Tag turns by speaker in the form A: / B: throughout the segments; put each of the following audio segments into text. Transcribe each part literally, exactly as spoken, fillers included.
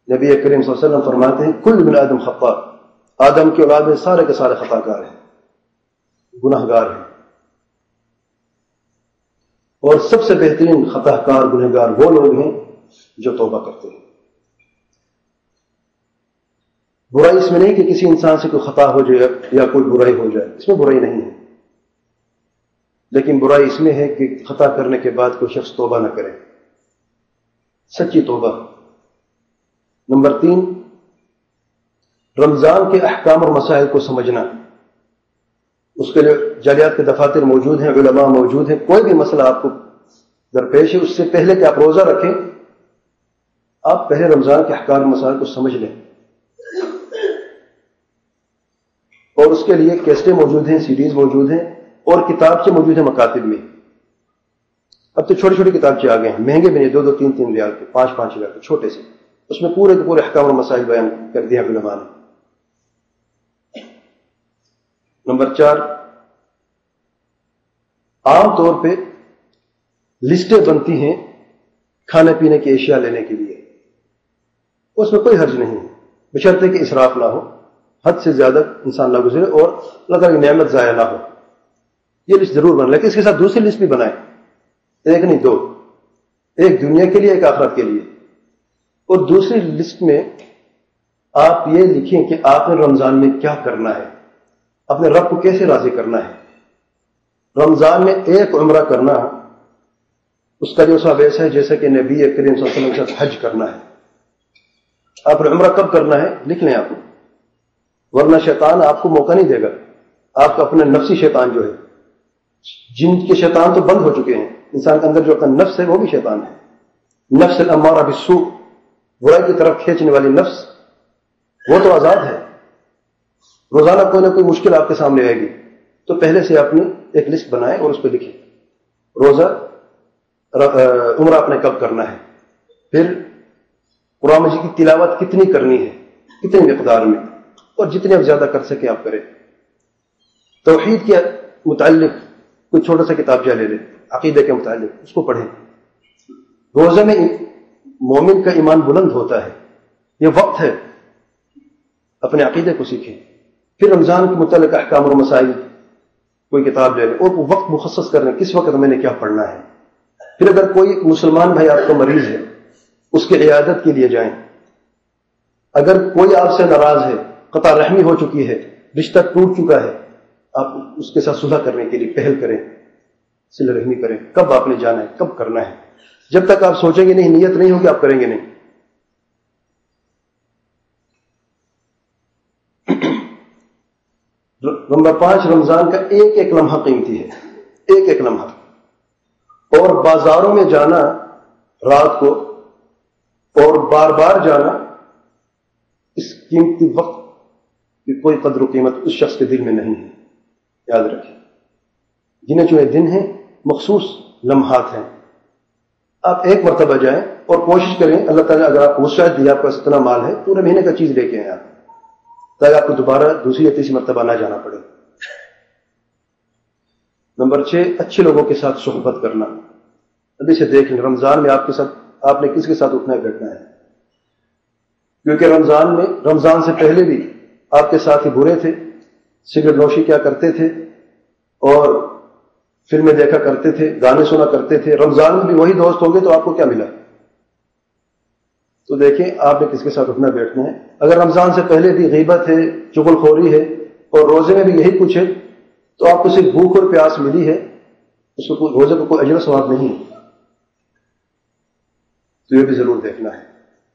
A: نبی کریم صلی اللہ علیہ وسلم فرماتے ہیں کل ابن آدم خطاء، آدم کے اولاد میں سارے کے سارے خطا کار ہیں، گناہ گار ہیں، اور سب سے بہترین خطا کار گناہ گار وہ لوگ ہیں جو توبہ کرتے ہیں۔ برائی اس میں نہیں کہ کسی انسان سے کوئی خطا ہو جائے یا کوئی برائی ہو جائے، اس میں برائی نہیں ہے، لیکن برائی اس میں ہے کہ خطا کرنے کے بعد کوئی شخص توبہ نہ کرے، سچی توبہ۔ نمبر تین، رمضان کے احکام اور مسائل کو سمجھنا، اس کے لیے جالیات کے دفاتر موجود ہیں، علماء موجود ہیں، کوئی بھی مسئلہ آپ کو درپیش ہے اس سے پہلے کہ آپ روزہ رکھیں آپ پہلے رمضان کے احکام اور مسائل کو سمجھ لیں، اور اس کے لیے کیسٹیں موجود ہیں، سیڈیز موجود ہیں، اور کتابچے موجود ہیں مکاتب میں۔ اب تو چھوٹی چھوٹی کتابچے آ گئے ہیں، مہنگے بھی نہیں، دو دو تین تین ریال کے، پانچ پانچ ریال کے، چھوٹے سے، اس میں پورے کے پورے احکام اور مسائل بیان کر دیا علماء نے۔ نمبر چار، عام طور پہ لسٹیں بنتی ہیں کھانے پینے کی اشیاء لینے کے لیے، اس میں کوئی حرج نہیں ہے، بشرطے کہ اسراف نہ ہو، حد سے زیادہ انسان نہ گزرے، اور اللہ تعالیٰ کی نعمت ضائع نہ ہو۔ یہ لسٹ ضرور بنا، لیکن اس کے ساتھ دوسری لسٹ بھی بنائیں، ایک نہیں دو، ایک دنیا کے لیے، ایک آخرت کے لیے۔ اور دوسری لسٹ میں آپ یہ لکھیں کہ آپ نے رمضان میں کیا کرنا ہے، اپنے رب کو کیسے راضی کرنا ہے۔ رمضان میں ایک عمرہ کرنا اس کا جو ثواب ایسا ہے جیسا کہ نبی کریم صلی اللہ علیہ وسلم کے ساتھ حج کرنا ہے۔ آپ نے عمرہ کب کرنا ہے لکھ لیں آپ، ورنہ شیطان آپ کو موقع نہیں دے گا۔ آپ کا اپنا نفسی شیطان جو ہے، جن کے شیطان تو بند ہو چکے ہیں، انسان کے اندر جو اپنا نفس ہے وہ بھی شیطان ہے، نفس الامارہ بالسوء، برائی کی طرف کھینچنے والی نفس، وہ تو آزاد ہے۔ روزانہ کوئی نہ کوئی مشکل آپ کے سامنے آئے گی، تو پہلے سے اپنی ایک لسٹ بنائیں اور اس پہ لکھیں روزہ عمرہ اپنے کب کرنا ہے، پھر قرآن مجید کی تلاوت کتنی کرنی ہے، کتنی مقدار میں، اور جتنے آپ زیادہ کر سکیں آپ کریں۔ توحید کے متعلق کوئی چھوٹا سا کتابچہ لے لیں، عقیدے کے متعلق اس کو پڑھیں۔ روزے میں مومن کا ایمان بلند ہوتا ہے، یہ وقت ہے، اپنے عقیدے کو سیکھیں۔ پھر رمضان کے متعلق احکام اور مسائل کوئی کتاب لے لیں، اور وقت مخصص کر لیں کس وقت میں نے کیا پڑھنا ہے۔ پھر اگر کوئی مسلمان بھائی آپ کا مریض ہے اس کی عیادت کے لیے جائیں۔ اگر کوئی آپ سے ناراض ہے، قطع رحمی ہو چکی ہے، رشتہ ٹوٹ چکا ہے، آپ اس کے ساتھ صلح کرنے کے لیے پہل کریں، صلہ رحمی کریں۔ کب آپ نے جانا ہے، کب کرنا ہے، جب تک آپ سوچیں گے نہیں، نیت نہیں ہوگی، آپ کریں گے نہیں۔ نمبر پانچ، رمضان کا ایک ایک لمحہ قیمتی ہے، ایک ایک لمحہ، اور بازاروں میں جانا رات کو اور بار بار جانا، اس قیمتی وقت کی کوئی قدر و قیمت اس شخص کے دل میں نہیں ہے، یاد رکھیں۔ جنہیں چنے دن ہیں، مخصوص لمحات ہیں، آپ ایک مرتبہ جائیں اور کوشش کریں اللہ تعالیٰ اگر آپ کو وسعت دی، آپ کا اتنا مال ہے، پورے مہینے کا چیز لے کے آئیں آپ، تاکہ آپ کو دوبارہ دوسری یا تیسری مرتبہ نہ جانا پڑے۔ نمبر چھ، اچھے لوگوں کے ساتھ صحبت کرنا۔ ابھی سے دیکھ لیں رمضان میں آپ کے ساتھ آپ نے کس کے ساتھ اٹھنا بیٹھنا ہے، کیونکہ رمضان میں رمضان سے پہلے بھی آپ کے ساتھ ہی برے تھے، سگریٹ نوشی کیا کرتے تھے، اور فلمیں دیکھا کرتے تھے، گانے سنا کرتے تھے۔ رمضان میں بھی وہی دوست ہوں گے تو آپ کو کیا ملا؟ تو دیکھیں آپ نے کس کے ساتھ اٹھنا بیٹھنا ہے۔ اگر رمضان سے پہلے بھی غیبت ہے، چغل خوری ہے، اور روزے میں بھی یہی کچھ ہے، تو آپ کو صرف بھوک اور پیاس ملی ہے، اس کو روزے کو کوئی اجر و ثواب نہیں ہے، تو یہ بھی ضرور دیکھنا ہے۔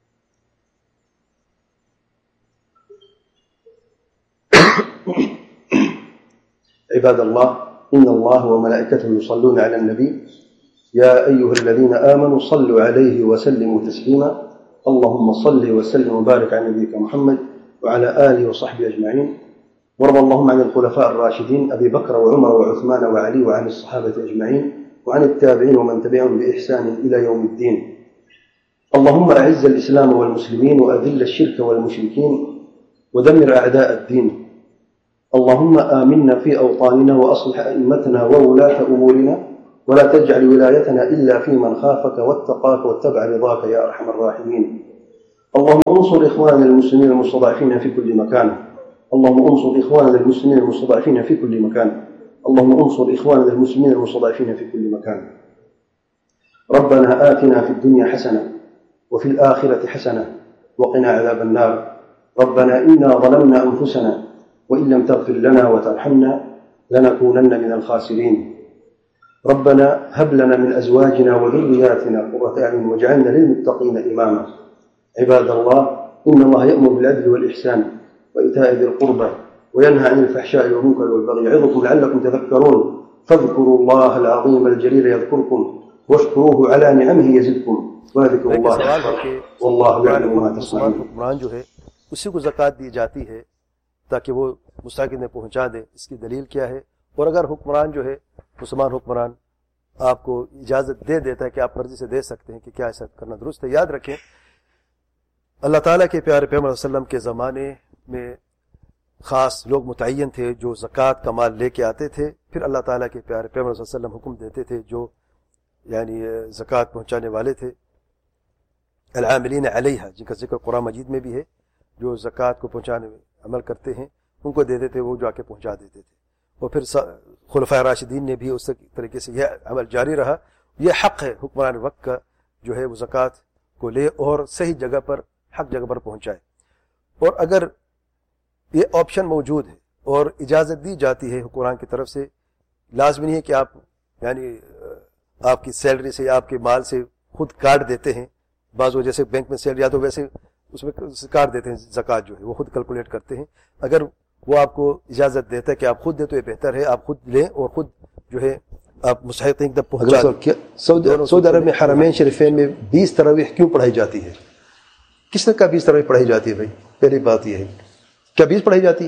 A: عباد اللہ، ان اللہ وملائکته یصلون علی النبی یا ایها الذین آمنوا صلوا علیہ وسلموا تسلیما اللهم صل وسلم وبارك على نبيك محمد وعلى آله وصحبه أجمعين وارض اللهم عن الخلفاء الراشدين أبي بكر وعمر وعثمان وعلي وعن الصحابة أجمعين وعن التابعين ومن تبعهم بإحسان إلى يوم الدين اللهم أعز الإسلام والمسلمين وأذل الشرك والمشركين ودمر أعداء الدين اللهم آمنا في أوطاننا وأصلح أئمتنا وولاة أمورنا ولا تجعل ولايتنا إلا في من خافك واتقاك واتبع رضاك يا أرحم الراحمين اللهم انصر إخواننا المسلمين المستضعفين في كل مكان اللهم انصر إخواننا المسلمين المستضعفين في كل مكان اللهم انصر إخواننا المسلمين المستضعفين في كل مكان ربنا آتنا في الدنيا حسنة وفي الآخرة حسنة وقنا عذاب النار ربنا إنا ظلمنا أنفسنا وإن لم تغفر لنا وترحمنا لنكونن من الخاسرين ربنا هب لنا من أزواجنا وذرياتنا قرة أعين واجعلنا للمتقين إماما عباد الله إن الله يأمر بالعدل والإحسان وإيتاء ذي القربى وينهى عن الفحشاء والمنكر والبغي يعظكم لعلكم تذكرون فاذكروا الله العظيم الجليل يذكركم واشکروه علی نعمه یزدکم وذکر اللہ واللہ یعلم ما تصنعون.
B: حکمران جو ہے اسی کو زکوٰۃ دی جاتی ہے تاکہ وہ مستحق میں پہنچا دے. اس کی دلیل کیا ہے؟ اور اگر حکمران جو ہے مسلمان حکمران آپ کو اجازت دے دیتا ہے کہ آپ مرضی سے دے سکتے ہیں کہ کیا ایسا کرنا درست ہے. یاد رکھیں اللہ تعالیٰ کے پیارے پیغمبر صلی اللہ علیہ وسلم کے زمانے میں خاص لوگ متعین تھے جو زکوٰۃ کا مال لے کے آتے تھے. پھر اللہ تعالیٰ کے پیارے پیغمبر صلی اللہ علیہ وسلم حکم دیتے تھے جو یعنی زکوٰۃ پہنچانے والے تھے العاملین علیہا جن کا ذکر قرآن مجید میں بھی ہے، جو زکوٰۃ کو پہنچانے میں عمل کرتے ہیں ان کو دیتے تھے، وہ جا کے پہنچا دیتے تھے. اور پھر خلفائے راشدین نے بھی اس طریقے سے یہ عمل جاری رہا. یہ حق ہے حکمران وقت کا جو ہے وہ زکوٰۃ کو لے اور صحیح جگہ پر حق جگہ پر پہنچائے. اور اگر یہ آپشن موجود ہے اور اجازت دی جاتی ہے حکمران کی طرف سے، لازمی نہیں ہے کہ آپ یعنی آپ کی سیلری سے یا آپ کے مال سے خود کاٹ دیتے ہیں. بعض وہ جیسے بینک میں سیلری آتا ہے ویسے اس میں کاٹ دیتے ہیں زکوٰۃ جو ہے وہ خود کیلکولیٹ کرتے ہیں. اگر وہ آپ کو اجازت دیتا ہے کہ آپ خود دیں تو یہ بہتر ہے، آپ خود لیں اور خود جو ہے آپ مستحقین تک پہنچا دیں.
A: سعودی عرب میں حرمین شریفین میں بیس تراویح کیوں پڑھائی جاتی ہے؟ کس نے کہا بیس تراویح پڑھائی جاتی ہے؟ بھائی پہلی بات یہ ہے کیا بیس پڑھائی جاتی ہے؟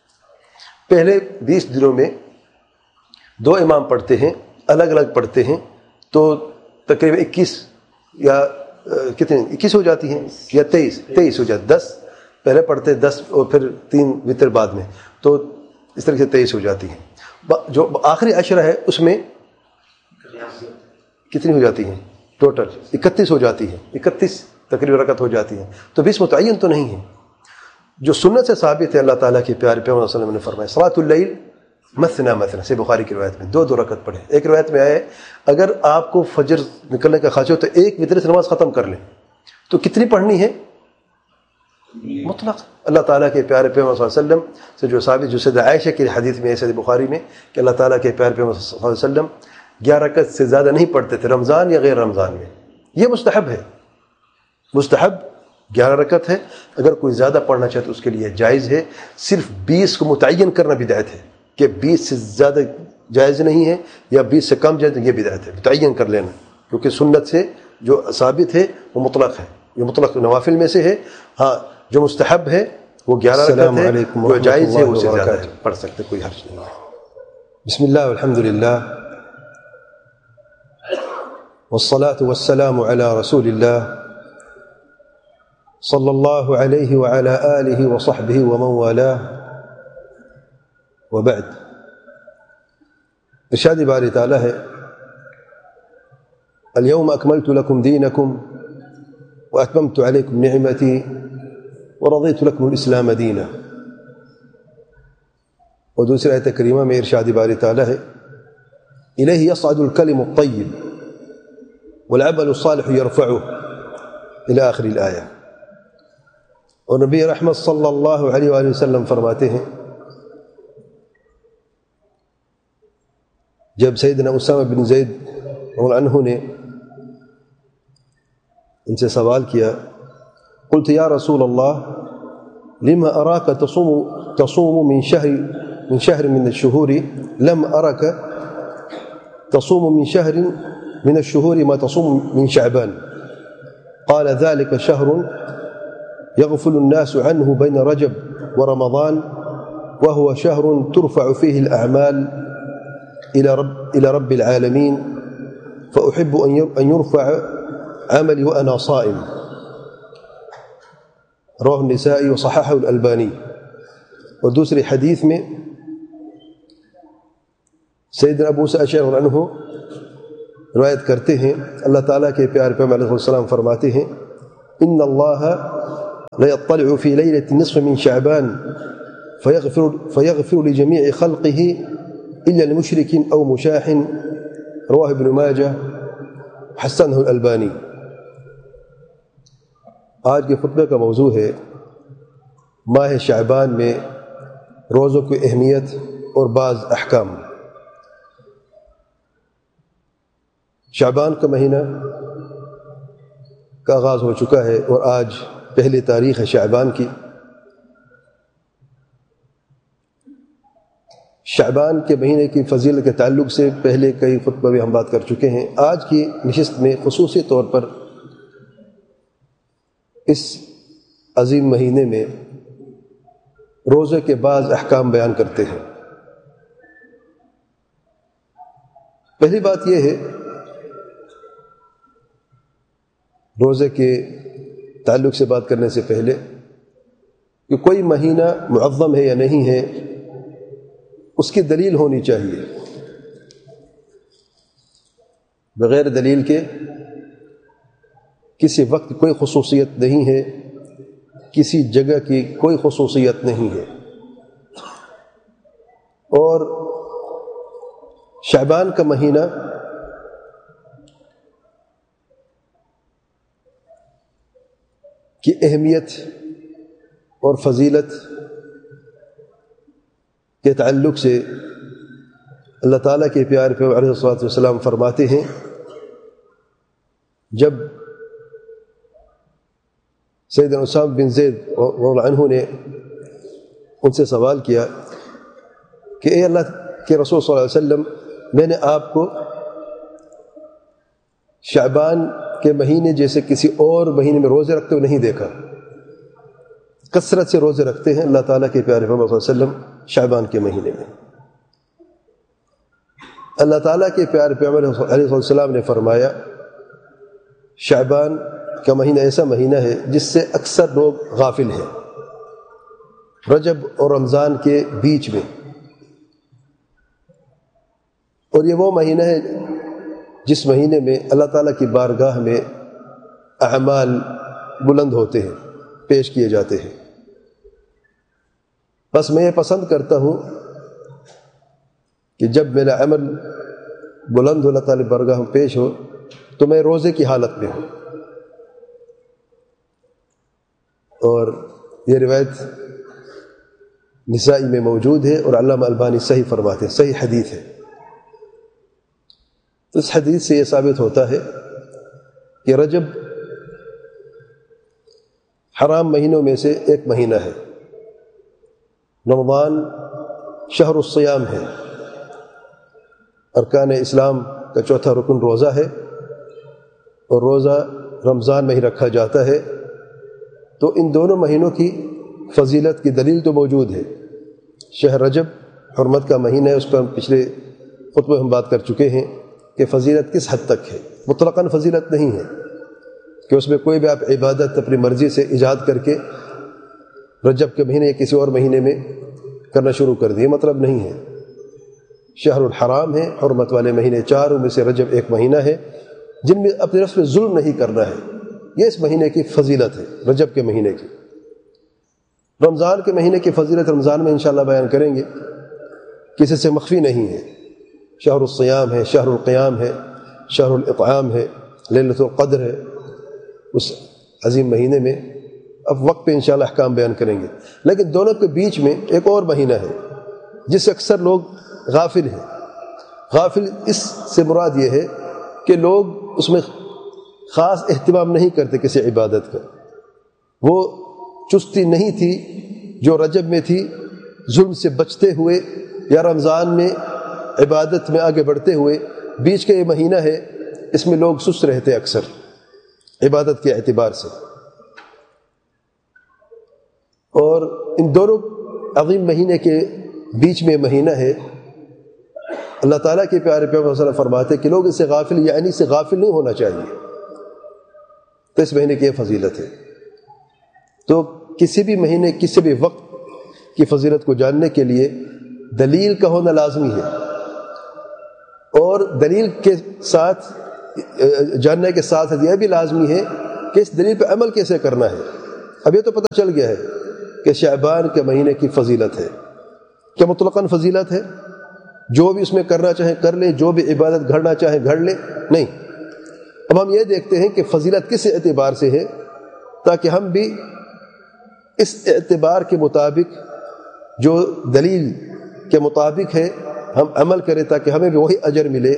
A: پہلے بیس دنوں میں دو امام پڑھتے ہیں، الگ الگ پڑھتے ہیں، تو تقریباً اکیس یا کتنے اکیس ہو جاتی ہیں یا تیئیس تیئیس ہو جاتی. دس پہلے پڑھتے دس اور پھر تین وطر بعد میں، تو اس طرح سے تیئیس ہو جاتی ہیں. جو آخری عشرہ ہے اس میں کتنی ہو جاتی ہیں؟ ٹوٹل اکتیس ہو جاتی ہیں، اکتیس تقریباً رکعت ہو جاتی ہیں. تو بیس متعین تو نہیں ہے. جو سنت سے ثابت ہے اللہ تعالیٰ کے پیارے پیغمبر صلی اللہ علیہ وسلم نے فرمایا صلاۃ اللیل مثنا مثنا، سے بخاری کی روایت میں دو دو رکعت پڑھیں. ایک روایت میں آئے اگر آپ کو فجر نکلنے کا خواہش ہو تو ایک وتر سے نماز ختم کر لیں. تو کتنی پڑھنی ہے؟ مطلق. اللہ تعالیٰ کے پیارے پیغمبر صلی اللہ علیہ وسلم سے جو ثابت جو سیدہ عائشہ کی حدیث میں ہے سید بخاری میں کہ اللہ تعالیٰ کے پیارے پیغمبر صلی اللہ علیہ وسلم گیارہ رکعت سے زیادہ نہیں پڑھتے تھے رمضان یا غیر رمضان میں. یہ مستحب ہے، مستحب گیارہ رکعت ہے. اگر کوئی زیادہ پڑھنا چاہے تو اس کے لیے جائز ہے. صرف بیس کو متعین کرنا بدعت ہے کہ بیس سے زیادہ جائز نہیں ہے یا بیس سے کم جائز، یہ بدعت ہے. متعین کر لینا کیونکہ سنت سے جو ثابت ہے وہ مطلق ہے، یہ مطلق نوافل میں سے ہے. ہاں جو مستحب ہے وہ گیارہ رکعت ہے، جو جائز ہے وہ سے زیادہ ہے پڑھ سکتے، کوئی حرج نہیں ہے. بسم اللہ والحمد للہ والصلاة والسلام علی رسول اللہ صلی اللہ علیہ وعلی آلہ وصحبہ ومن والاہ وبعد. ارشاد باری تعالی ہے اليوم اکملت لکم دینکم واتممت علیکم نعمتی ورضیت لکم الاسلام دینا. اور دوسری آیت کریمہ میں ارشاد باری تعالی ہے الیہ یصعد الکلم الطیب والعمل الصالح یرفعه الى آخر الآیہ. اور نبی رحمت صلی اللہ علیہ وآلہ وسلم فرماتے ہیں جب سیدنا اسامہ بن زید رضی اللہ عنہ نے ان سے سوال کیا قلت یا رسول اللہ لما اراک تصوم تصوم من شهر من شهر من الشهور لم اراک تصوم من شهر من الشهور ما تصوم من شعبان قال ذلك شهر يغفل الناس عنه بين رجب ورمضان وهو شهر ترفع فيه الأعمال إلى رب إلى رب العالمين فأحب أن يرفع عملي وأنا صائم. رواه النسائي وصححه الألباني. اور دوسری حدیث میں سیدنا ابو موسیٰ اشعری رضی اللہ عنہ روایت کرتے ہیں اللہ تعالیٰ کے پیارے پیغمبر علیہ السلام فرماتے ہیں ان اللہ ليطلع في ليلة النصف من شعبان فيغفر, فيغفر لجميع خلقه إلا لمشرك أو مشاح. رواه ابن ماجہ حسنہ الالبانی. آج کے خطبے کا موضوع ہے ماہ شعبان میں روزوں کی اہمیت اور بعض احکام. شعبان کا مہینہ کا آغاز ہو چکا ہے اور آج پہلی تاریخ ہے شعبان کی. شعبان کے مہینے کی فضیلت کے تعلق سے پہلے کئی خطبہ میں ہم بات کر چکے ہیں. آج کی نشست میں خصوصی طور پر اس عظیم مہینے میں روزے کے بعض احکام بیان کرتے ہیں. پہلی بات یہ ہے روزے کے تعلق سے بات کرنے سے پہلے کہ کوئی مہینہ معظم ہے یا نہیں ہے اس کی دلیل ہونی چاہیے. بغیر دلیل کے کسی وقت کوئی خصوصیت نہیں ہے، کسی جگہ کی کوئی خصوصیت نہیں ہے. اور شعبان کا مہینہ کی اہمیت اور فضیلت کے تعلق سے اللہ تعالیٰ کے پیارے پیغمبر علیہ الصلوۃ والسلام فرماتے ہیں جب سیدنا اسامہ بن زید رضی اللہ عنہ نے ان سے سوال کیا کہ اے اللہ کے رسول صلی اللہ علیہ وسلم، میں نے آپ کو شعبان کے مہینے جیسے کسی اور مہینے میں روزے رکھتے ہوئے نہیں دیکھا. کثرت سے روزے رکھتے ہیں اللہ تعالیٰ کے پیارے پیغمبر صلی اللہ علیہ وسلم شعبان کے مہینے میں. اللہ تعالیٰ کے پیارے پیغمبر علیہ السلام نے فرمایا شعبان کا مہینہ ایسا مہینہ ہے جس سے اکثر لوگ غافل ہیں. رجب اور رمضان کے بیچ میں، اور یہ وہ مہینہ ہے جس مہینے میں اللہ تعالیٰ کی بارگاہ میں اعمال بلند ہوتے ہیں، پیش کیے جاتے ہیں. بس میں یہ پسند کرتا ہوں کہ جب میرا عمل بلند ہو، اللہ تعالیٰ کی بارگاہ میں پیش ہو، تو میں روزے کی حالت میں ہوں. اور یہ روایت نسائی میں موجود ہے اور علامہ البانی صحیح فرماتے ہیں، صحیح حدیث ہے. تو اس حدیث سے یہ ثابت ہوتا ہے کہ رجب حرام مہینوں میں سے ایک مہینہ ہے. رمضان شہر الصیام ہے، ارکان اسلام کا چوتھا رکن روزہ ہے، اور روزہ رمضان میں ہی رکھا جاتا ہے. تو ان دونوں مہینوں کی فضیلت کی دلیل تو موجود ہے. شہر رجب حرمت کا مہینہ ہے، اس پر پچھلے خطبے ہم بات کر چکے ہیں کہ فضیلت کس حد تک ہے. مطلقاً فضیلت نہیں ہے کہ اس میں کوئی بھی آپ عبادت اپنی مرضی سے ایجاد کر کے رجب کے مہینے یا کسی اور مہینے میں کرنا شروع کر دیے، مطلب نہیں ہے. شہر الحرام ہے، حرمت والے مہینے چاروں میں سے رجب ایک مہینہ ہے جن میں اپنے نفس پہ ظلم نہیں کرنا ہے. یہ اس مہینے کی فضیلت ہے، رجب کے مہینے کی. رمضان کے مہینے کی فضیلت رمضان میں انشاءاللہ بیان کریں گے، کسی سے مخفی نہیں ہے. شہر الصیام ہے، شہر القیام ہے، شہر الاطعام ہے، لیلۃ القدر ہے. اس عظیم مہینے میں اب وقت پہ انشاءاللہ احکام بیان کریں گے. لیکن دونوں کے بیچ میں ایک اور مہینہ ہے جس سے اکثر لوگ غافل ہیں. غافل اس سے مراد یہ ہے کہ لوگ اس میں خاص اہتمام نہیں کرتے کسی عبادت کا. وہ چستی نہیں تھی جو رجب میں تھی، ظلم سے بچتے ہوئے یا رمضان میں عبادت میں آگے بڑھتے ہوئے. بیچ کا یہ مہینہ ہے، اس میں لوگ سست رہتے اکثر عبادت کے اعتبار سے. اور ان دونوں عظیم مہینے کے بیچ میں مہینہ ہے. اللہ تعالیٰ کے پیارے پیغمبر صلی اللہ علیہ وسلم فرماتے کہ لوگ اس سے غافل یعنی سے غافل نہیں ہونا چاہیے. تو اس مہینے کی یہ فضیلت ہے. تو کسی بھی مہینے کسی بھی وقت کی فضیلت کو جاننے کے لیے دلیل کا ہونا لازمی ہے، اور دلیل کے ساتھ جاننے کے ساتھ یہ بھی لازمی ہے کہ اس دلیل پہ عمل کیسے کرنا ہے. اب یہ تو پتہ چل گیا ہے کہ شعبان کے مہینے کی فضیلت ہے. کیا مطلقاً فضیلت ہے؟ جو بھی اس میں کرنا چاہیں کر لیں, جو بھی عبادت گھڑنا چاہیں گھڑ لیں؟ نہیں. اب ہم یہ دیکھتے ہیں کہ فضیلت کس اعتبار سے ہے, تاکہ ہم بھی اس اعتبار کے مطابق جو دلیل کے مطابق ہے ہم عمل کریں, تاکہ ہمیں بھی وہی اجر ملے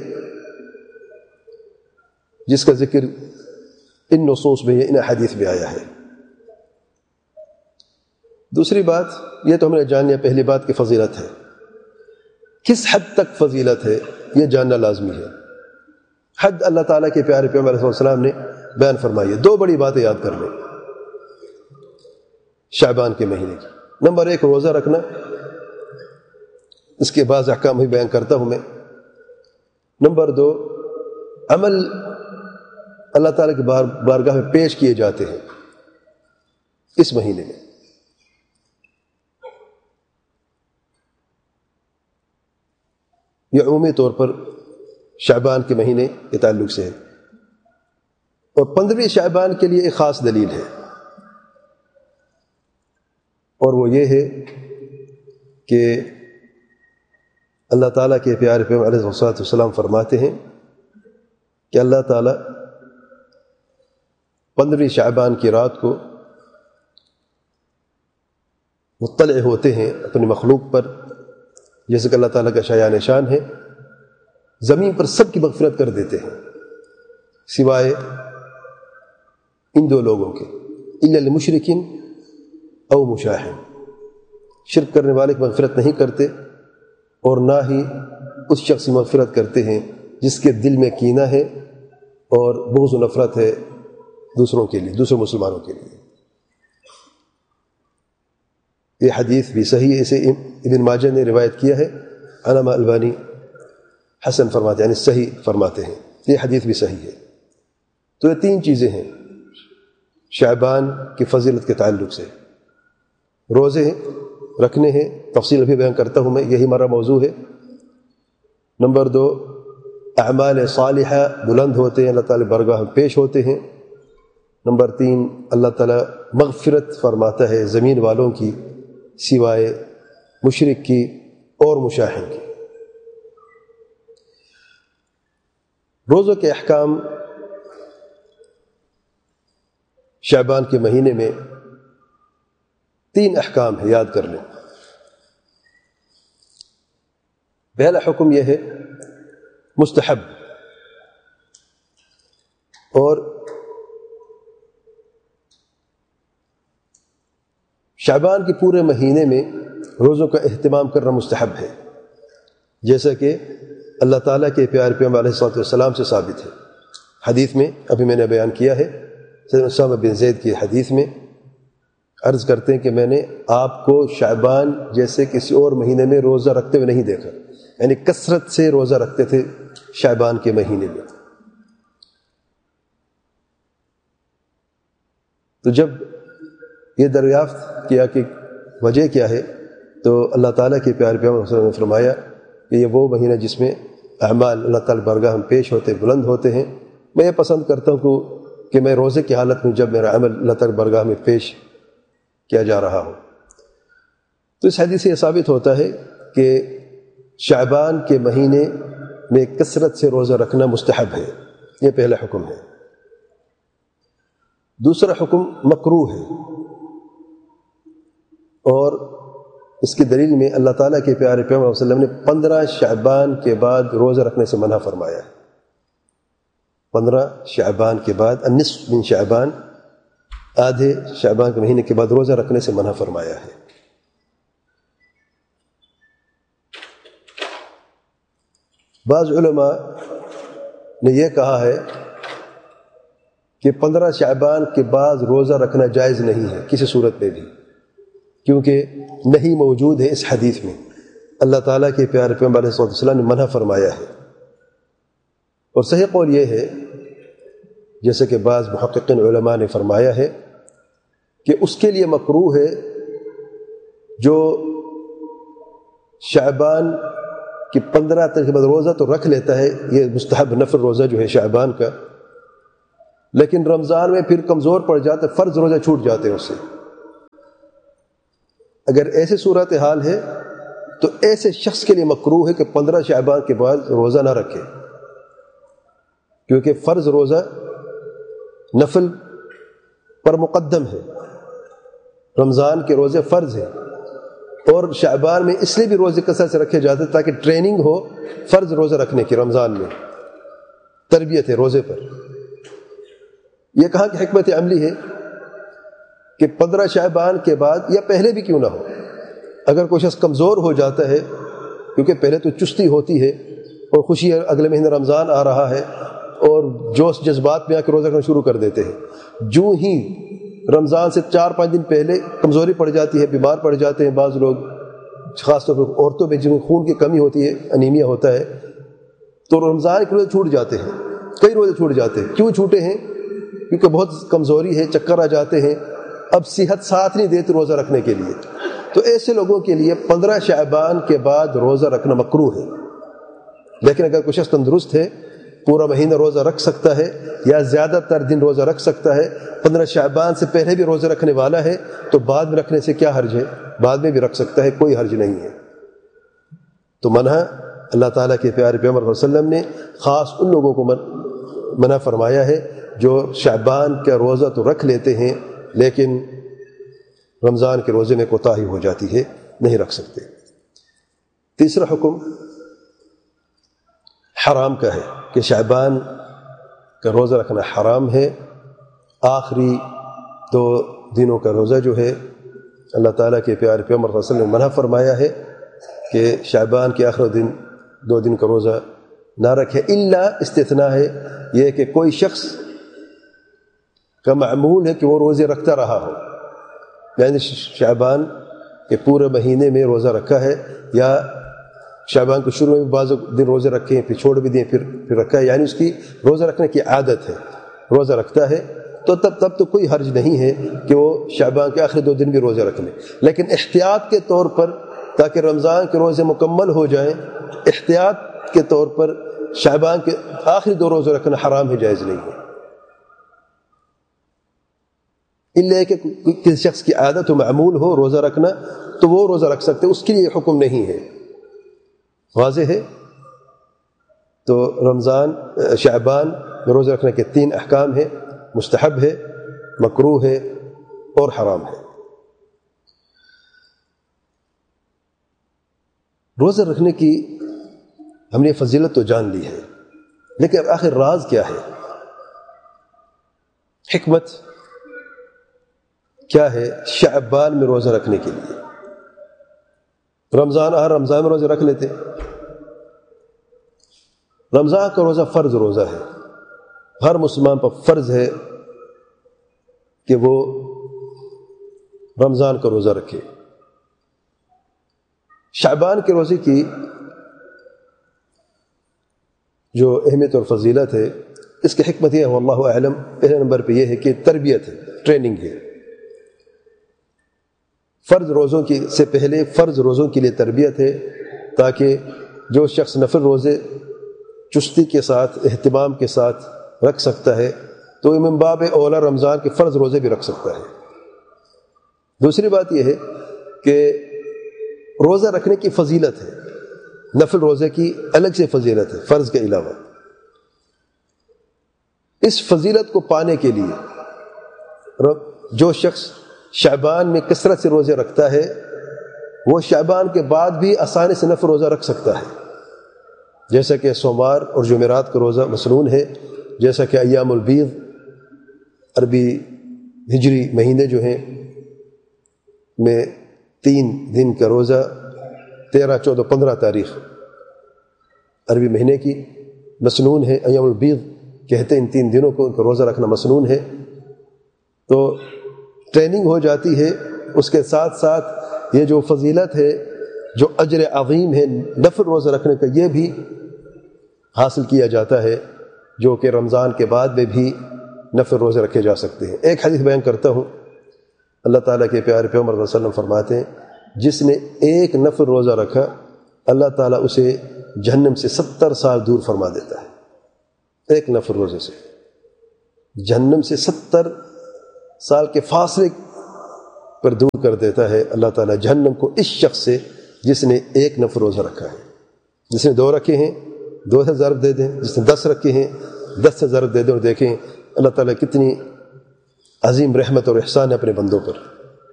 A: جس کا ذکر ان نصوص میں, ان حدیث میں آیا ہے. دوسری بات یہ تو ہم نے جان لیا, پہلی بات کی فضیلت ہے. کس حد تک فضیلت ہے یہ جاننا لازمی ہے. حد اللہ تعالیٰ کے پیارے پیغمبر علیہ السلام نے بیان فرمائی ہے. دو بڑی باتیں یاد کر لیں شعبان کے مہینے کی. نمبر ایک, روزہ رکھنا. اس کے بعض احکام بھی بیان کرتا ہوں میں. نمبر دو, عمل اللہ تعالیٰ کی بار بارگاہ میں پیش کیے جاتے ہیں اس مہینے میں. یہ عمومی طور پر شعبان کے مہینے کے تعلق سے ہے. اور پندرہویں شعبان کے لیے ایک خاص دلیل ہے, اور وہ یہ ہے کہ اللہ تعالیٰ کے پیارے پیغمبر علیہ الصلوۃ والسلام فرماتے ہیں کہ اللہ تعالیٰ پندرہویں شعبان کی رات کو مطلع ہوتے ہیں اپنی مخلوق پر, جیسے کہ اللہ تعالیٰ کا شایان شان ہے, زمین پر سب کی مغفرت کر دیتے ہیں سوائے ان دو لوگوں کے, الا المشرکین او مشاہن. شرک کرنے والے کی مغفرت نہیں کرتے, اور نہ ہی اس شخص کی مغفرت کرتے ہیں جس کے دل میں کینہ ہے اور بغض و نفرت ہے دوسروں کے لیے, دوسرے مسلمانوں کے لیے. یہ حدیث بھی صحیح ہے, اسے ابن ماجہ نے روایت کیا ہے. علامہ البانی حسن فرماتے ہیں, یعنی صحیح فرماتے ہیں. یہ حدیث بھی صحیح ہے. تو یہ تین چیزیں ہیں شعبان کی فضیلت کے تعلق سے. روزے رکھنے ہیں, تفصیل بھی بیان کرتا ہوں میں, یہی ہمارا موضوع ہے. نمبر دو, اعمال صالحہ بلند ہوتے ہیں, اللہ تعالی برگاہ میں پیش ہوتے ہیں. نمبر تین, اللہ تعالی مغفرت فرماتا ہے زمین والوں کی سوائے مشرک کی اور مشاہن کی. روزوں کے احکام شعبان کے مہینے میں تین احکام ہے, یاد کر لیں. پہلا حکم یہ ہے مستحب, اور شعبان کے پورے مہینے میں روزوں کا اہتمام کرنا مستحب ہے, جیسا کہ اللہ تعالیٰ کے پیارے پیغمبر علیہ الصلوۃ والسلام سے ثابت ہے. حدیث میں ابھی میں نے بیان کیا ہے, سیدنا اسامہ بن زید کی حدیث میں عرض کرتے ہیں کہ میں نے آپ کو شعبان جیسے کسی اور مہینے میں روزہ رکھتے ہوئے نہیں دیکھا, یعنی کثرت سے روزہ رکھتے تھے شعبان کے مہینے میں. تو جب یہ دریافت کیا کہ وجہ کیا ہے, تو اللہ تعالیٰ کے پیارے پیغمبر صلی اللہ علیہ وسلم نے فرمایا کہ یہ وہ مہینہ جس میں اعمال اللہ تعالیٰ برگاہ میں پیش ہوتے, بلند ہوتے ہیں. میں یہ پسند کرتا ہوں کہ میں روزے کی حالت میں جب میرا عمل اللہ تعالیٰ برگاہ میں پیش کیا جا رہا ہو. تو اس حدیث سے یہ ثابت ہوتا ہے کہ شعبان کے مہینے میں کثرت سے روزہ رکھنا مستحب ہے. یہ پہلا حکم ہے. دوسرا حکم مکروہ ہے, اور اس کی دلیل میں اللہ تعالیٰ کے پیارے پیغمبر صلی اللہ علیہ وسلم نے پندرہ شعبان کے بعد روزہ رکھنے سے منع فرمایا ہے. پندرہ شعبان کے بعد, النصف من شعبان, آدھے شعبان کے مہینے کے بعد روزہ رکھنے سے منع فرمایا ہے. بعض علماء نے یہ کہا ہے کہ پندرہ شعبان کے بعد روزہ رکھنا جائز نہیں ہے کسی صورت میں بھی, کیونکہ نہیں موجود ہے اس حدیث میں. اللہ تعالیٰ کے پیارے پیغمبر علیہ الصلوۃ والسلام نے منع فرمایا ہے. اور صحیح قول یہ ہے, جیسے کہ بعض محققین علماء نے فرمایا ہے, کہ اس کے لیے مکروہ ہے جو شعبان کی پندرہ تاریخ کے بعد روزہ تو رکھ لیتا ہے, یہ مستحب نفل روزہ جو ہے شعبان کا, لیکن رمضان میں پھر کمزور پڑ جاتا ہے, فرض روزہ چھوٹ جاتے ہیں اس سے, اگر ایسے صورت حال ہے تو ایسے شخص کے لیے مکروہ ہے کہ پندرہ شعبان کے بعد روزہ نہ رکھے، کیونکہ فرض روزہ نفل پر مقدم ہے، رمضان کے روزے فرض ہیں، اور شعبان میں اس لیے بھی روزے کثرت سے رکھے جاتے ہیں تاکہ ٹریننگ ہو فرض روزہ رکھنے کی، رمضان میں تربیت ہے روزے پر۔ یہ کہاں کی حکمت عملی ہے کہ پندرہ شعبان کے بعد یا پہلے بھی کیوں نہ ہو، اگر کوئی شخص کمزور ہو جاتا ہے، کیونکہ پہلے تو چستی ہوتی ہے اور خوشی ہے اگلے مہینے رمضان آ رہا ہے اور جوش جذبات میں آ کے روزہ رکھنا شروع کر دیتے ہیں، جو ہی رمضان سے چار پانچ دن پہلے کمزوری پڑ جاتی ہے، بیمار پڑ جاتے ہیں بعض لوگ، خاص طور پر عورتوں میں جن میں خون کی کمی ہوتی ہے، انیمیا ہوتا ہے، تو رمضان کے روزے چھوٹ جاتے ہیں، کئی روزے چھوٹ جاتے ہیں۔ کیوں چھوٹے ہیں؟ کیونکہ بہت کمزوری ہے، چکر آ جاتے ہیں، اب صحت ساتھ نہیں دیتی روزہ رکھنے کے لیے، تو ایسے لوگوں کے لیے پندرہ شعبان کے بعد روزہ رکھنا مکروہ ہے۔ لیکن اگر کوئی شخص تندرست ہے، پورا مہینہ روزہ رکھ سکتا ہے یا زیادہ تر دن روزہ رکھ سکتا ہے، پندرہ شعبان سے پہلے بھی روزہ رکھنے والا ہے، تو بعد میں رکھنے سے کیا حرج ہے؟ بعد میں بھی رکھ سکتا ہے، کوئی حرج نہیں ہے۔ تو منع اللہ تعالیٰ کے پیارے پیغمبر صلی اللہ علیہ وسلم نے خاص ان لوگوں کو منع فرمایا ہے جو شعبان کا روزہ تو رکھ لیتے ہیں لیکن رمضان کے روزے میں کوتاہی ہو جاتی ہے، نہیں رکھ سکتے۔ تیسرا حکم حرام کا ہے کہ شعبان کا روزہ رکھنا حرام ہے۔ آخری دو دنوں کا روزہ جو ہے اللہ تعالیٰ کے پیارے پیغمبر صلی اللہ علیہ وسلم نے منع فرمایا ہے کہ شعبان کے آخری دن دو دن کا روزہ نہ رکھے، الا استثناء ہے یہ کہ کوئی شخص کا معمول ہے کہ وہ روزے رکھتا رہا ہو، یعنی شعبان کے پورے مہینے میں روزہ رکھا ہے، یا شعبان کے شروع میں بھی بعض دن روزے رکھے ہیں، پھر چھوڑ بھی دیں، پھر پھر رکھا ہے، یعنی اس کی روزہ رکھنے کی عادت ہے، روزہ رکھتا ہے، تو تب تب تو کوئی حرج نہیں ہے کہ وہ شعبان کے آخری دو دن بھی روزہ رکھ لے۔ لیکن احتیاط کے طور پر تاکہ رمضان کے روزے مکمل ہو جائیں، احتیاط کے طور پر شعبان کے آخری دو روزے رکھنا حرام ہے، جائز نہیں ہے، الا کہ کسی شخص کی عادت و معمول ہو روزہ رکھنا تو وہ روزہ رکھ سکتے، اس کے لیے حکم نہیں ہے۔ واضح ہے؟ تو رمضان شعبان میں روزہ رکھنے کے تین احکام ہیں، مستحب ہے، مکروہ ہے اور حرام ہے۔ روزہ رکھنے کی ہم نے فضیلت تو جان لی ہے، لیکن آخر راز کیا ہے، حکمت کیا ہے شعبان میں روزہ رکھنے کے لیے؟ رمضان ہر رمضان میں روزہ رکھ لیتے، رمضان کا روزہ فرض روزہ ہے، ہر مسلمان پر فرض ہے کہ وہ رمضان کا روزہ رکھے۔ شعبان کے روزے کی جو اہمیت اور فضیلت ہے، اس کی حکمت یہ ہے واللہ اعلم، پہلے نمبر پہ یہ ہے کہ تربیت ہے، ٹریننگ ہے۔ فرض روزوں کی سے پہلے فرض روزوں کے لیے تربیت ہے، تاکہ جو شخص نفل روزے چستی کے ساتھ اہتمام کے ساتھ رکھ سکتا ہے تو من باب اولا رمضان کے فرض روزے بھی رکھ سکتا ہے۔ دوسری بات یہ ہے کہ روزہ رکھنے کی فضیلت ہے، نفل روزے کی الگ سے فضیلت ہے فرض کے علاوہ۔ اس فضیلت کو پانے کے لیے جو شخص شعبان میں کثرت سے روزے رکھتا ہے وہ شعبان کے بعد بھی آسانی سے نفل روزہ رکھ سکتا ہے، جیسا کہ سوموار اور جمعرات کا روزہ مسنون ہے، جیسا کہ ایام البیض عربی ہجری مہینے جو ہیں میں تین دن کا روزہ تیرہ چودہ پندرہ تاریخ عربی مہینے کی مسنون ہے، ایام البیض کہتے ہیں ان تین دنوں کو ان کا روزہ رکھنا مسنون ہے۔ تو ٹریننگ ہو جاتی ہے، اس کے ساتھ ساتھ یہ جو فضیلت ہے، جو اجر عظیم ہے نفل روزہ رکھنے کا، یہ بھی حاصل کیا جاتا ہے، جو کہ رمضان کے بعد میں بھی نفل روزے رکھے جا سکتے ہیں۔ ایک حدیث بیان کرتا ہوں، اللہ تعالیٰ کے پیارے پیغمبر صلی اللہ علیہ وسلم فرماتے ہیں جس نے ایک نفل روزہ رکھا اللہ تعالیٰ اسے جہنم سے ستر سال دور فرما دیتا ہے۔ ایک نفل روزے سے جہنم سے ستر سال کے فاصلے پر دور کر دیتا ہے اللہ تعالیٰ جہنم کو اس شخص سے جس نے ایک نفل روزہ رکھا ہے. جس نے دو رکھے ہیں دو سے ضرب دے دیں, جس نے دس رکھے ہیں دس سے ضرب دے دیں, اور دیکھیں اللہ تعالیٰ کتنی عظیم رحمت اور احسان ہے اپنے بندوں پر.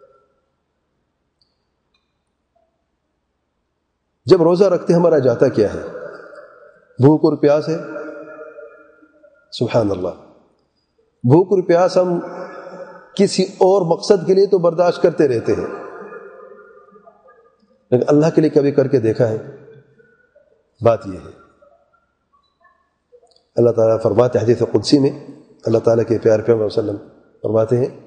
A: جب روزہ رکھتے ہمارا جاتا کیا ہے؟ بھوک اور پیاس ہے. سبحان اللہ, بھوک اور پیاس ہم کسی اور مقصد کے لیے تو برداشت کرتے رہتے ہیں, لیکن اللہ کے لیے کبھی کر کے دیکھا ہے؟ بات یہ ہے, اللہ تعالیٰ فرماتے حدیث قدسی میں, اللہ تعالیٰ کے پیارے پیغمبر صلی اللہ علیہ وسلم فرماتے ہیں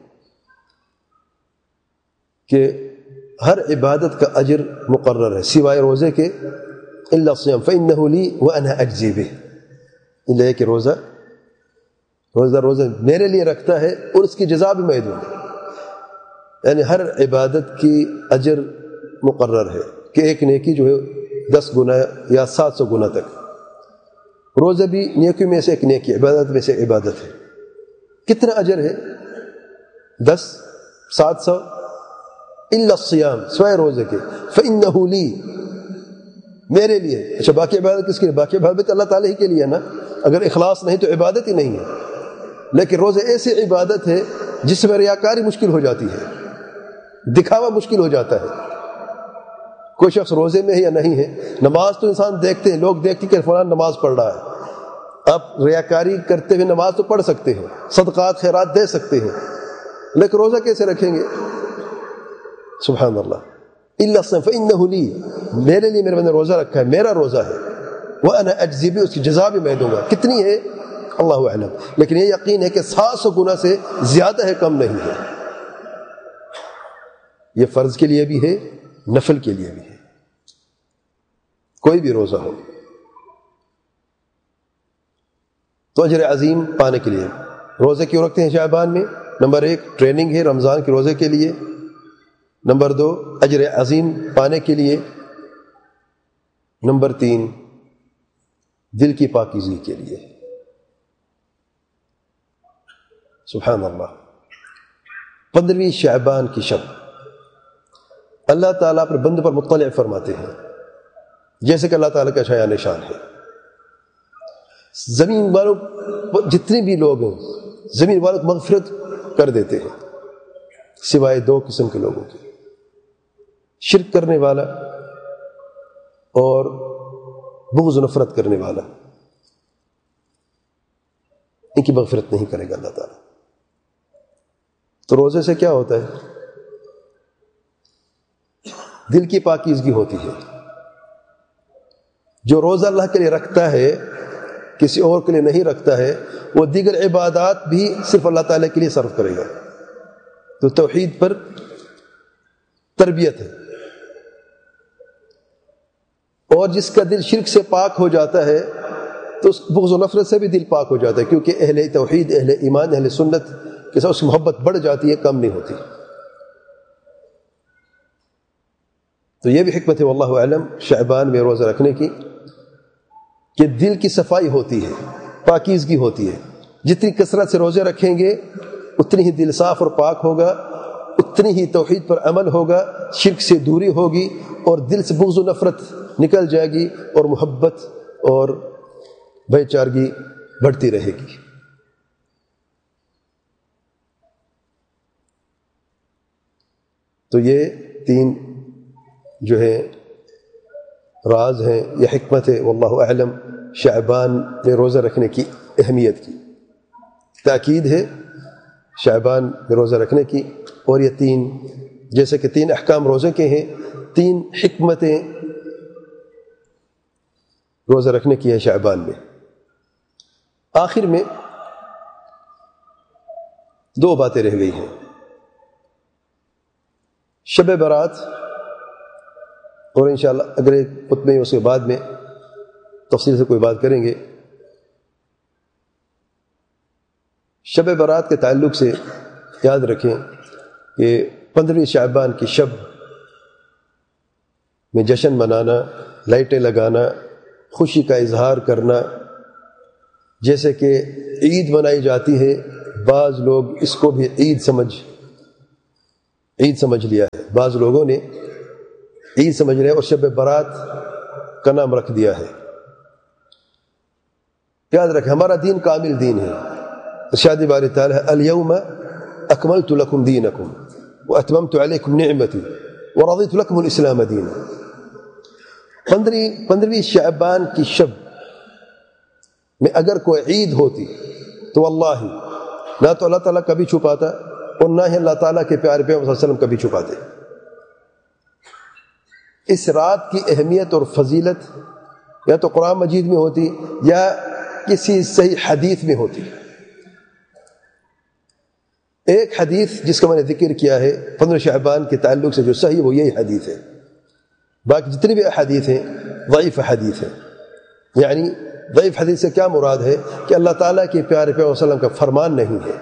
A: کہ ہر عبادت کا اجر مقرر ہے سوائے روزے کے, الا الصيام فانه لي وانا اجزي به, الا کہ روزہ روزہ روزہ میرے لیے رکھتا ہے اور اس کی جزا بھی میں دوں گا. یعنی ہر عبادت کی اجر مقرر ہے کہ ایک نیکی جو ہے دس گنا یا سات سو گنا تک. روزہ بھی نیکی میں سے ایک نیکی, عبادت میں سے عبادت ہے. کتنا اجر ہے؟ دس سات سو. الا الصيام سوائے روزے کے, فانه لي میرے لیے. اچھا باقی عبادت کس کے لیے؟ باقی عبادت اللہ تعالیٰ ہی کے لیے نا. اگر اخلاص نہیں تو عبادت ہی نہیں ہے. لیکن روزے ایسی عبادت ہے جس میں ریاکاری مشکل ہو جاتی ہے, دکھاوا مشکل ہو جاتا ہے. کوئی شخص روزے میں ہے یا نہیں ہے, نماز تو انسان دیکھتے ہیں, لوگ دیکھتے ہیں کہ فلاں نماز پڑھ رہا ہے. آپ ریاکاری کرتے ہوئے نماز تو پڑھ سکتے ہیں, صدقات خیرات دے سکتے ہیں, لیکن روزہ کیسے رکھیں گے؟ سبحان اللہ. الا الصيام فانه لي میرے لیے میرے بندے نے روزہ رکھا ہے, میرا روزہ ہے. وانا اجزي به اس کی جزا بھی میں دوں گا. کتنی ہے اللہ اعلم, لیکن یہ یقین ہے کہ سات سو گنا سے زیادہ ہے, کم نہیں ہے. یہ فرض کے لیے بھی ہے, نفل کے لیے بھی ہے, کوئی بھی روزہ ہو. تو اجر عظیم پانے کے لیے روزے کیوں رکھتے ہیں شعبان میں؟ نمبر ایک ٹریننگ ہے رمضان کے روزے کے لیے. نمبر دو اجر عظیم پانے کے لیے. نمبر تین دل کی پاکیزگی کے لیے. سبحان اللہ. پندرہویں شعبان کی شب اللہ تعالیٰ اپنے بندوں پر مطلع فرماتے ہیں, جیسے کہ اللہ تعالیٰ کا شایان نشان ہے. زمین والوں جتنے بھی لوگ ہیں زمین والوں کو مغفرت کر دیتے ہیں سوائے دو قسم کے لوگوں کے, شرک کرنے والا اور بغض و نفرت کرنے والا. ان کی مغفرت نہیں کرے گا اللہ تعالیٰ. تو روزے سے کیا ہوتا ہے؟ دل کی پاکیزگی ہوتی ہے. جو روزہ اللہ کے لیے رکھتا ہے کسی اور کے لیے نہیں رکھتا ہے, وہ دیگر عبادات بھی صرف اللہ تعالیٰ کے لیے صرف کرے گا. تو توحید پر تربیت ہے. اور جس کا دل شرک سے پاک ہو جاتا ہے تو اس بغض و نفرت سے بھی دل پاک ہو جاتا ہے, کیونکہ اہل توحید اہل ایمان اہل سنت کے ساتھ اس کی محبت بڑھ جاتی ہے, کم نہیں ہوتی. تو یہ بھی حکمت ہے واللہ اعلم شعبان میں روزہ رکھنے کی, کہ دل کی صفائی ہوتی ہے, پاکیزگی ہوتی ہے. جتنی کثرت سے روزے رکھیں گے اتنی ہی دل صاف اور پاک ہوگا, اتنی ہی توحید پر عمل ہوگا, شرک سے دوری ہوگی, اور دل سے بغض و نفرت نکل جائے گی, اور محبت اور بھائی چارگی بڑھتی رہے گی. تو یہ تین جو ہے راز ہیں یا حکمت ہے واللہ اعلم شعبان میں روزہ رکھنے کی اہمیت کی. تاکید ہے شعبان میں روزہ رکھنے کی, اور یہ تین جیسے کہ تین احکام روزے کے ہیں, تین حکمتیں روزہ رکھنے کی ہیں شعبان میں. آخر میں دو باتیں رہ گئی ہیں. شب برات, اور انشاءاللہ اگلے خطبے میں اس کے بعد میں تفصیل سے کوئی بات کریں گے. شب برات کے تعلق سے یاد رکھیں کہ پندرہویں شعبان کی شب میں جشن منانا, لائٹیں لگانا, خوشی کا اظہار کرنا, جیسے کہ عید منائی جاتی ہے, بعض لوگ اس کو بھی عید سمجھ عید سمجھ لیا ہے، بعض لوگوں نے عید سمجھ لیا اور شب برات کا نام رکھ دیا ہے۔ یاد رکھیں ہمارا دین کامل دین ہے۔ ارشاد باری تعالیٰ ہے الیوم اکملت لکم دینکم واتممت علیکم نعمتی ورضیت لکم الاسلام دینا۔ پندرہویں پندرہویں شعبان کی شب میں اگر کوئی عید ہوتی تو واللہ نہ تو اللہ تعالیٰ کبھی چھپاتا اور نہ ہی اللہ تعالیٰ کے پیارے پیغمبر صلی اللہ علیہ وسلم کبھی چھپاتے۔ اس رات کی اہمیت اور فضیلت یا تو قرآن مجید میں ہوتی یا کسی صحیح حدیث میں ہوتی۔ ایک حدیث جس کا میں نے ذکر کیا ہے پندرہ شعبان کے تعلق سے جو صحیح وہ یہی حدیث ہے، باقی جتنی بھی احادیث ہیں ضعیف حدیث ہیں۔ یعنی ضعیف حدیث سے کیا مراد ہے کہ اللہ تعالیٰ کے پیارے پیغمبر صلی اللہ علیہ وسلم کا فرمان نہیں ہے۔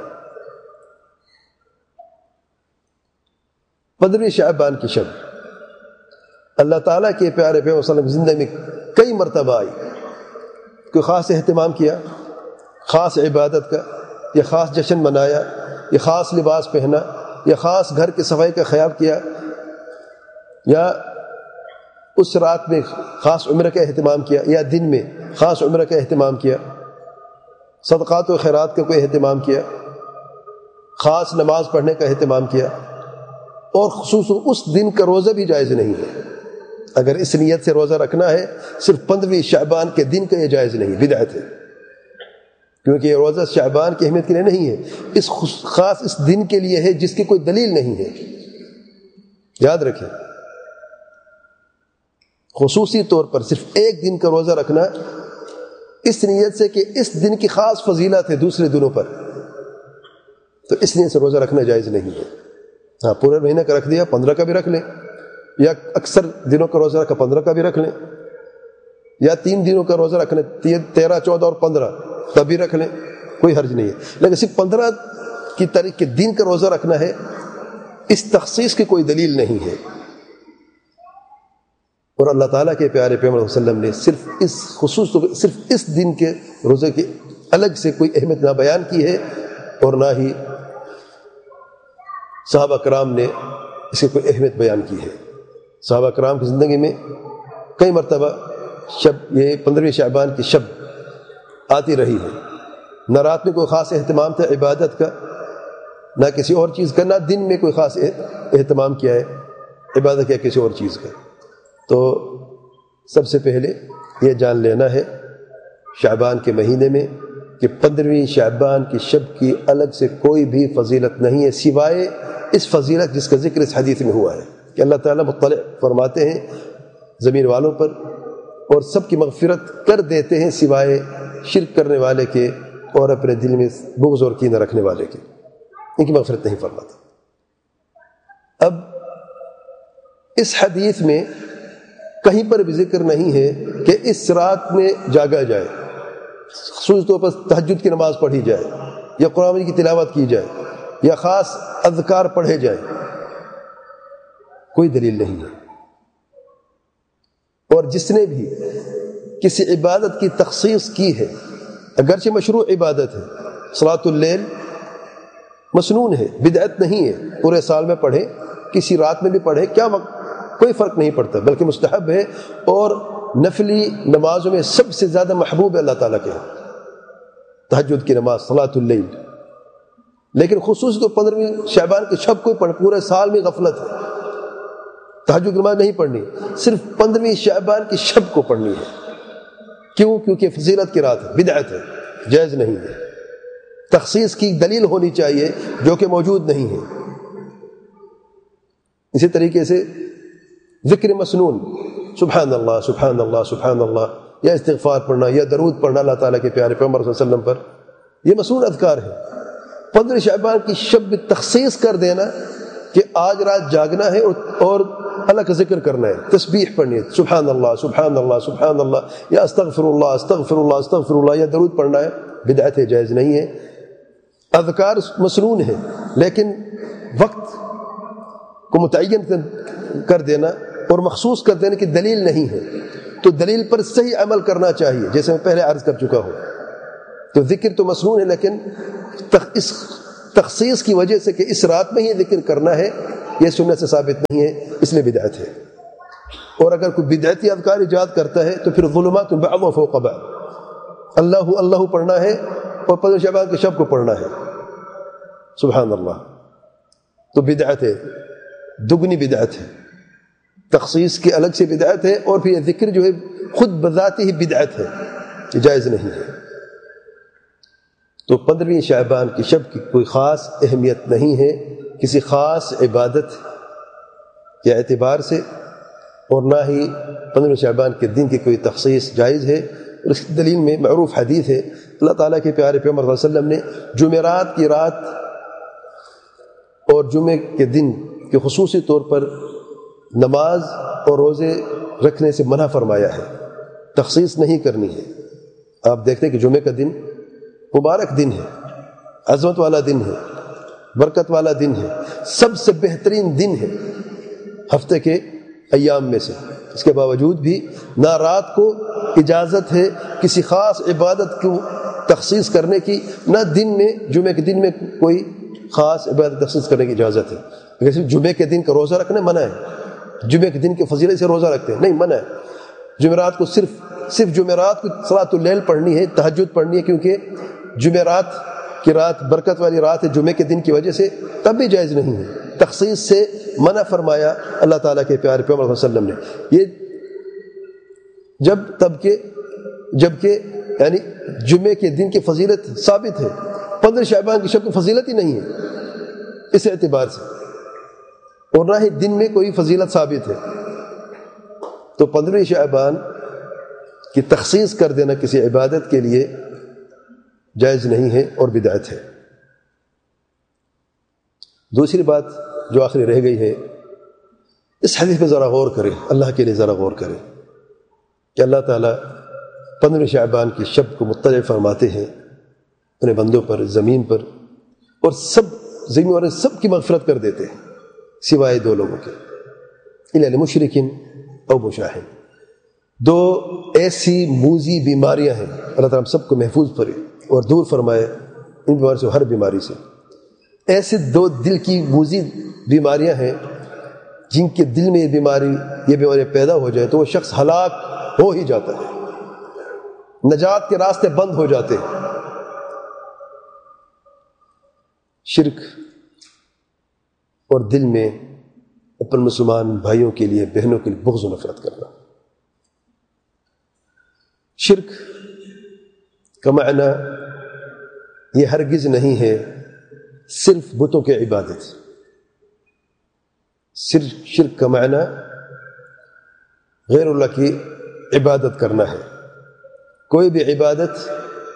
A: پندرہویں شعبان کی شب اللہ تعالیٰ کے پیارے پیغمبر صلی اللہ علیہ وسلم کی زندگی میں کئی مرتبہ آئی، کوئی خاص اہتمام کیا، خاص عبادت کا، یا خاص جشن منایا، یا خاص لباس پہنا، یا خاص گھر کی صفائی کا خیال کیا، یا اس رات میں خاص عمرہ کا اہتمام کیا، یا دن میں خاص عمرہ کا اہتمام کیا، صدقات و خیرات کا کوئی اہتمام کیا، خاص نماز پڑھنے کا اہتمام کیا، اور خصوصاً اس دن کا روزہ بھی جائز نہیں ہے۔ اگر اس نیت سے روزہ رکھنا ہے صرف پندرہویں شعبان کے دن کا یہ جائز نہیں، بدعت ہے، کیونکہ یہ روزہ شعبان کی اہمیت کے لیے نہیں ہے، اس خاص اس دن کے لیے ہے جس کی کوئی دلیل نہیں ہے۔ یاد رکھیں خصوصی طور پر صرف ایک دن کا روزہ رکھنا اس نیت سے کہ اس دن کی خاص فضیلت ہے دوسرے دنوں پر، تو اس نیت سے روزہ رکھنا جائز نہیں ہے۔ ہاں پورے مہینہ کا رکھ دیا، پندرہ کا بھی رکھ لیں، یا اکثر دنوں کا روزہ رکھا پندرہ کا بھی رکھ لیں، یا تین دنوں کا روزہ رکھ لیں، تیرہ چودہ اور پندرہ تبھی رکھ لیں، کوئی حرج نہیں ہے۔ لیکن صرف پندرہ کی تاریخ کے دن کا روزہ رکھنا ہے، اس تخصیص کی کوئی دلیل نہیں ہے۔ اور اللہ تعالیٰ کے پیارے پیغمبر صلی اللہ علیہ وسلم نے صرف اس خصوص صرف اس دن کے روزے کی الگ سے کوئی اہمیت نہ بیان کی ہے، اور نہ ہی صحابہ کرام نے اس کی کوئی اہمیت بیان کی ہے۔ صحابہ کرام کی زندگی میں کئی مرتبہ شب یہ پندرہویں شعبان کی شب آتی رہی ہے، نہ رات میں کوئی خاص اہتمام تھا عبادت کا، نہ کسی اور چیز کا، نہ دن میں کوئی خاص اہتمام کیا ہے عبادت کیا کسی اور چیز کا۔ تو سب سے پہلے یہ جان لینا ہے شعبان کے مہینے میں کہ پندرہویں شعبان کی شب کی الگ سے کوئی بھی فضیلت نہیں ہے سوائے اس فضیلت جس کا ذکر اس حدیث میں ہوا ہے کہ اللہ تعالیٰ مطلع فرماتے ہیں زمین والوں پر اور سب کی مغفرت کر دیتے ہیں سوائے شرک کرنے والے کے اور اپنے دل میں بغض اور کینہ رکھنے والے کے، ان کی مغفرت نہیں فرماتے۔ اب اس حدیث میں کہیں پر بھی ذکر نہیں ہے کہ اس رات میں جاگا جائے، خصوص طور پر تہجد کی نماز پڑھی جائے، یا قرآن کی تلاوت کی جائے، یا خاص اذکار پڑھے جائیں، کوئی دلیل نہیں ہے۔ اور جس نے بھی کسی عبادت کی تخصیص کی ہے، اگرچہ مشروع عبادت ہے، صلاۃ اللیل مسنون ہے، بدعت نہیں ہے، پورے سال میں پڑھیں، کسی رات میں بھی پڑھیں، کیا وقت کوئی فرق نہیں پڑتا، بلکہ مستحب ہے، اور نفلی نمازوں میں سب سے زیادہ محبوب ہے اللہ تعالیٰ کے تہجد کی نماز صلاۃ اللیل۔ لیکن خصوص تو پندرہویں شعبان کی شب کوئی پڑھ، پورے سال میں غفلت ہے، تہجد کی نماز نہیں پڑھنی، صرف پندرہویں شعبان کی شب کو پڑھنی ہے۔ کیوں؟ کیونکہ فضیلت کی رات ہے، بدعت ہے، جائز نہیں ہے، تخصیص کی دلیل ہونی چاہیے جو کہ موجود نہیں ہے۔ اسی طریقے سے ذکر مسنون، سبحان اللہ سبحان اللہ سبحان اللہ، یا استغفار پڑھنا، یا درود پڑھنا اللہ تعالیٰ کے پیارے پیغمبر صلی اللہ علیہ وسلم پر، یہ مسنون اذکار ہے۔ پندرہ شعبان کی شب تخصیص کر دینا کہ آج رات جاگنا ہے اور اللہ کا ذکر کرنا ہے، تسبیح پڑھنی ہے، سبحان اللہ سبحان اللہ سبحان اللہ، یا استغفر اللہ استغفر اللہ استغفر اللہ، یا درود پڑھنا ہے، بدعت ہے، جائز نہیں ہے۔ اذکار مسنون ہے، لیکن وقت کو متعین کر دینا اور مخصوص کر دینے کی دلیل نہیں ہے، تو دلیل پر صحیح عمل کرنا چاہیے، جیسے میں پہلے عرض کر چکا ہوں۔ تو ذکر تو مسنون ہے، لیکن اس تخصیص کی وجہ سے کہ اس رات میں ہی ذکر کرنا ہے، یہ سنت سے ثابت نہیں ہے، اس لیے بدعت ہے۔ اور اگر کوئی بدعتی اذکار ایجاد کرتا ہے تو پھر ظلمات بعض فوق بعض، اللہ اللہ پڑھنا ہے اور پندرہ شعبان کے شب کو پڑھنا ہے، سبحان اللہ، تو بدعت ہے، دگنی بدعت ہے، تخصیص کی الگ سے بدعت ہے، اور پھر یہ ذکر جو ہے خود بذاتی ہی بدعت ہے، یہ جائز نہیں ہے۔ تو پندرہویں شعبان کی شب کی کوئی خاص اہمیت نہیں ہے کسی خاص عبادت کے اعتبار سے، اور نہ ہی پندرہویں شعبان کے دن کی کوئی تخصیص جائز ہے۔ اور اس کی دلیل میں معروف حدیث ہے، اللہ تعالیٰ کے پیارے پیغمبر صلی اللہ علیہ وسلم نے جمعرات کی رات اور جمعے کے دن کے خصوصی طور پر نماز اور روزے رکھنے سے منع فرمایا ہے، تخصیص نہیں کرنی ہے۔ آپ دیکھتے ہیں کہ جمعے کا دن مبارک دن ہے، عظمت والا دن ہے، برکت والا دن ہے، سب سے بہترین دن ہے ہفتے کے ایام میں سے، اس کے باوجود بھی نہ رات کو اجازت ہے کسی خاص عبادت کو تخصیص کرنے کی، نہ دن میں جمعے کے دن میں کوئی خاص عبادت تخصیص کرنے کی اجازت ہے۔ جیسے جمعے کے دن کا روزہ رکھنا منع ہے، جمعے کے دن کے فضیلت سے روزہ رکھتے ہیں، نہیں، منع ہے۔ جمعرات کو صرف صرف جمعرات کو صلاۃ اللیل پڑھنی ہے، تہجد پڑھنی ہے، کیونکہ جمعرات کی رات برکت والی رات ہے جمعے کے دن کی وجہ سے، تب بھی جائز نہیں ہے، تخصیص سے منع فرمایا اللہ تعالیٰ کے پیارے پیغمبر صلی اللہ علیہ وسلم نے۔ یہ جب تب کہ جب کہ یعنی جمعے کے دن کی فضیلت ثابت ہے، پندرہ شعبان کی شب کی فضیلت ہی نہیں ہے اس اعتبار سے، اور نہ ہی دن میں کوئی فضیلت ثابت ہے، تو پندرہ شعبان کی تخصیص کر دینا کسی عبادت کے لیے جائز نہیں ہے اور بدعت ہے۔ دوسری بات جو آخری رہ گئی ہے، اس حدیث پہ ذرا غور کریں، اللہ کے لیے ذرا غور کریں کہ اللہ تعالیٰ پندرہ شعبان کی شب کو مطلع فرماتے ہیں اپنے بندوں پر، زمین پر، اور سب زمین والے سب کی مغفرت کر دیتے ہیں سوائے دو لوگوں کے، الا لمشرکین او مشاہد۔ دو ایسی موذی بیماریاں ہیں، اللہ تعالیٰ ہم سب کو محفوظ کرے اور دور فرمائے ان بیماریوں سے، ہر بیماری سے۔ ایسے دو دل کی موذی بیماریاں ہیں جن کے دل میں یہ بیماری یہ بیماری پیدا ہو جائے تو وہ شخص ہلاک ہو ہی جاتا ہے، نجات کے راستے بند ہو جاتے ہیں۔ شرک اور دل میں اپنے مسلمان بھائیوں کے لیے، بہنوں کے لیے بغض و نفرت کرنا۔ شرک کا معنی یہ ہرگز نہیں ہے صرف بتوں کی عبادت، صرف شرک کا معنی غیر اللہ کی عبادت کرنا ہے۔ کوئی بھی عبادت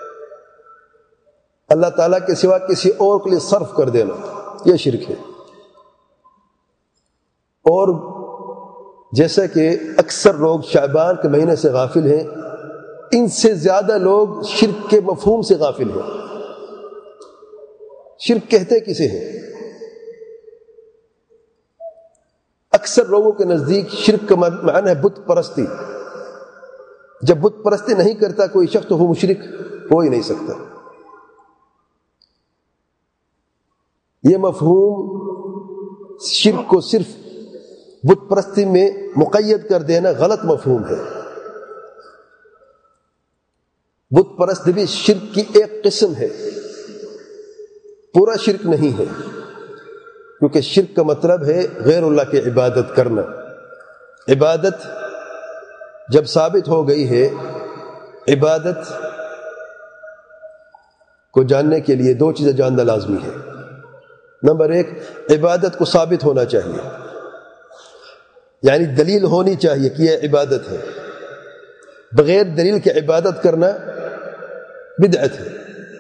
A: اللہ تعالیٰ کے سوا کسی اور کے لیے صرف کر دینا، یہ شرک ہے۔ اور جیسا کہ اکثر لوگ شعبان کے مہینے سے غافل ہیں، ان سے زیادہ لوگ شرک کے مفہوم سے غافل ہیں۔ شرک کہتے کسے ہیں؟ اکثر لوگوں کے نزدیک شرک کا معنی ہے بت پرستی۔ جب بت پرستی نہیں کرتا کوئی شخص تو وہ مشرک ہو ہی نہیں سکتا۔ یہ مفہوم شرک کو صرف بت پرستی میں مقید کر دینا غلط مفہوم ہے۔ بت پرست بھی شرک کی ایک قسم ہے، پورا شرک نہیں ہے، کیونکہ شرک کا مطلب ہے غیر اللہ کی عبادت کرنا۔ عبادت جب ثابت ہو گئی ہے، عبادت کو جاننے کے لیے دو چیزیں جاننا لازمی ہے۔ نمبر ایک، عبادت کو ثابت ہونا چاہیے، یعنی دلیل ہونی چاہیے کہ یہ عبادت ہے۔ بغیر دلیل کے عبادت کرنا بدعت ہے۔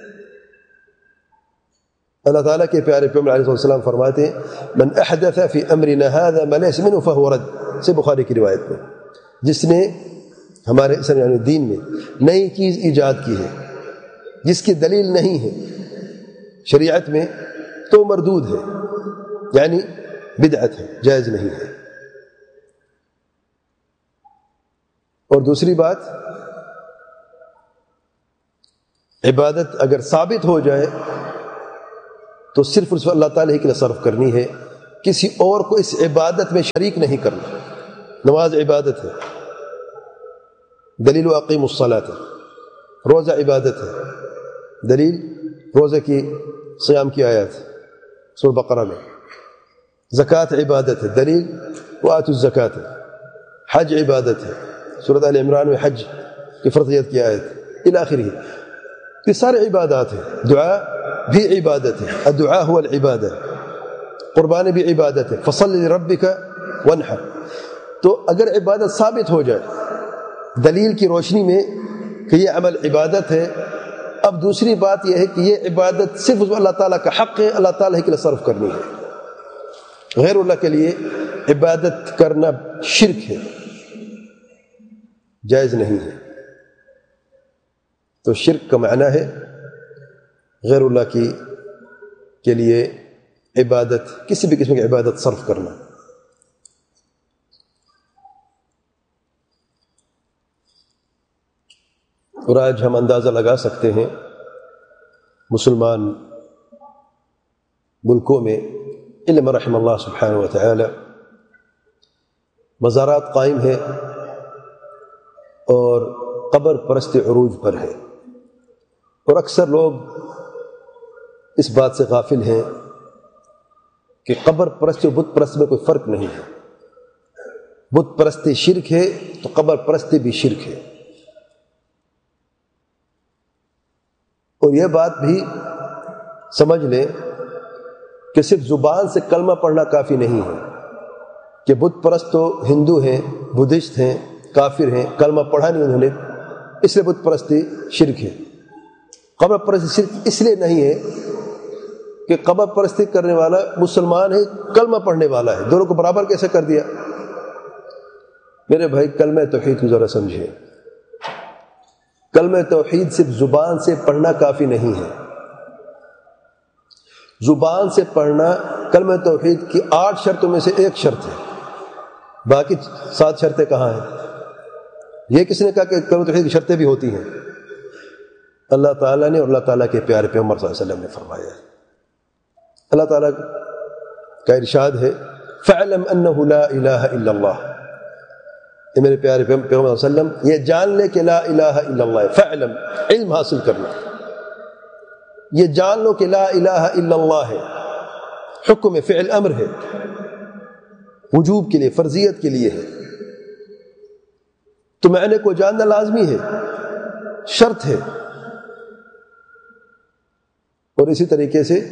A: اللہ تعالیٰ کے پیارے پیغمبر علیہ السلام فرماتے ہیں من احدث فی امرنا هذا ما ليس منه فهو رد، سے بخاری کی روایت میں، جس نے ہمارے یعنی دین میں نئی چیز ایجاد کی ہے جس کی دلیل نہیں ہے شریعت میں تو مردود ہے، یعنی بدعت ہے، جائز نہیں ہے۔ اور دوسری بات، عبادت اگر ثابت ہو جائے تو صرف اللہ تعالیٰ ہی کے لیے صرف کرنی ہے، کسی اور کو اس عبادت میں شریک نہیں کرنا. نماز عبادت ہے، دلیل اقیم الصلاۃ ہے. روزہ عبادت ہے، دلیل روزے کی صیام کی آیات سورہ بقرہ میں. زکوٰۃ عبادت ہے، دلیل وآتوا الزکوٰۃ ہے. حج عبادت ہے، سورۃ آل عمران میں حج کی فرضیت کی آیت الی آخرہ. یہ سارے عبادات ہیں. دعا بھی عبادت ہے، الدعاء هو العبادہ. قربانی بھی عبادت ہے، فصل لربک وانحر. تو اگر عبادت ثابت ہو جائے دلیل کی روشنی میں کہ یہ عمل عبادت ہے، اب دوسری بات یہ ہے کہ یہ عبادت صرف اللہ تعالیٰ کا حق ہے، اللہ تعالیٰ کے لیے صرف کرنی ہے. غیر اللہ کے لیے عبادت کرنا شرک ہے، جائز نہیں ہے. تو شرک کا معنی ہے غیر اللہ کی کے لیے عبادت، کسی بھی قسم کی عبادت صرف کرنا. اور آج ہم اندازہ لگا سکتے ہیں مسلمان ملکوں میں علم رحم اللہ سبحانہ و تعالی مزارات قائم ہے اور قبر پرست عروج پر ہے. اور اکثر لوگ اس بات سے غافل ہیں کہ قبر پرست اور بت پرست میں کوئی فرق نہیں ہے. بت پرستی شرک ہے تو قبر پرستی بھی شرک ہے. اور یہ بات بھی سمجھ لیں کہ صرف زبان سے کلمہ پڑھنا کافی نہیں ہے کہ بت پرست تو ہندو ہیں، بدھسٹ ہیں، کافر ہیں، کلمہ پڑھا نہیں انہوں نے اس لیے بت پرستی شرک ہے. قبر پرستی شرک اس لیے نہیں ہے کہ قبر پرستی کرنے والا مسلمان ہے، کلمہ پڑھنے والا ہے، دونوں کو برابر کیسے کر دیا؟ میرے بھائی کلمہ توحید کو ذرا سمجھیں. کلمہ توحید صرف زبان سے پڑھنا کافی نہیں ہے. زبان سے پڑھنا کلمہ توحید کی آٹھ شرطوں میں سے ایک شرط ہے. باقی سات شرطیں کہاں ہیں؟ یہ کس نے کہا کہ کلمہ توحید کی شرطیں بھی ہوتی ہیں؟ اللہ تعالیٰ نے اور اللہ تعالیٰ کے پیارے پیغمبر صلی اللہ علیہ وسلم نے فرمایا ہے. اللہ تعالیٰ کا ارشاد ہے فَاعْلَمْ أَنَّهُ لَا إِلَهَ إِلَّا اللَّهُ. یہ میرے پیارے پیغمبر صلی اللہ علیہ وسلم یہ جان لے کہ لا الہ الا اللہ. فعلم علم حاصل کرنا، یہ جان لو کہ لا الہ الا اللہ ہے، حکم فعل امر ہے، وجوب کے لیے، فرضیت کے لیے ہے. تو معنی کو جاننا لازمی ہے، شرط ہے. اور اسی طریقے سے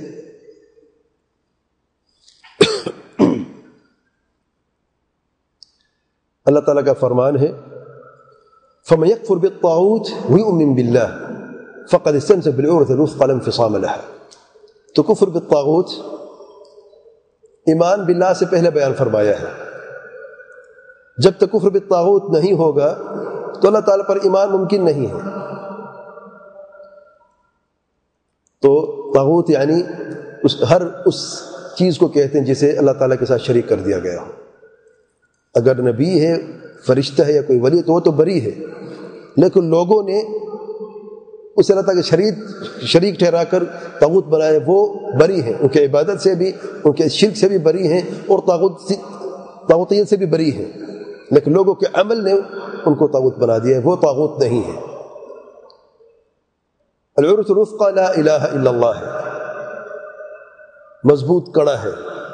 A: اللہ تعالیٰ کا فرمان ہے فَمَن يَكْفُرْ بِالطَّاغُوتِ وَيُؤْمِن بِاللَّهِ فَقَدِ اسْتَمْسَكَ بِالْعُرْوَةِ الْوُثْقَى لَا انفِصَامَ لَهَا. تو کفر بالطاغوت ایمان باللہ سے پہلے بیان فرمایا ہے. جب تک کفر بالطاغوت نہیں ہوگا تو اللہ تعالیٰ پر ایمان ممکن نہیں ہے. تو طاغوت یعنی اس ہر اس چیز کو کہتے ہیں جسے اللہ تعالیٰ کے ساتھ شریک کر دیا گیا ہو. اگر نبی ہے، فرشتہ ہے یا کوئی ولی تو وہ تو بری ہے، لیکن لوگوں نے اسے اللہ تعالیٰ کے شریک شریک ٹھہرا کر طاغوت بنائے، وہ بری ہیں، ان کے عبادت سے بھی، ان کے شرک سے بھی بری ہیں اور طاغوت طاغوتیت سے بھی بری ہیں. لیکن لوگوں کے عمل نے ان کو طاغوت بنا دیا ہے، وہ طاغوت نہیں ہے. العروۃ الوثقی لا الہ الا اللہ ہے، مضبوط کڑا ہے.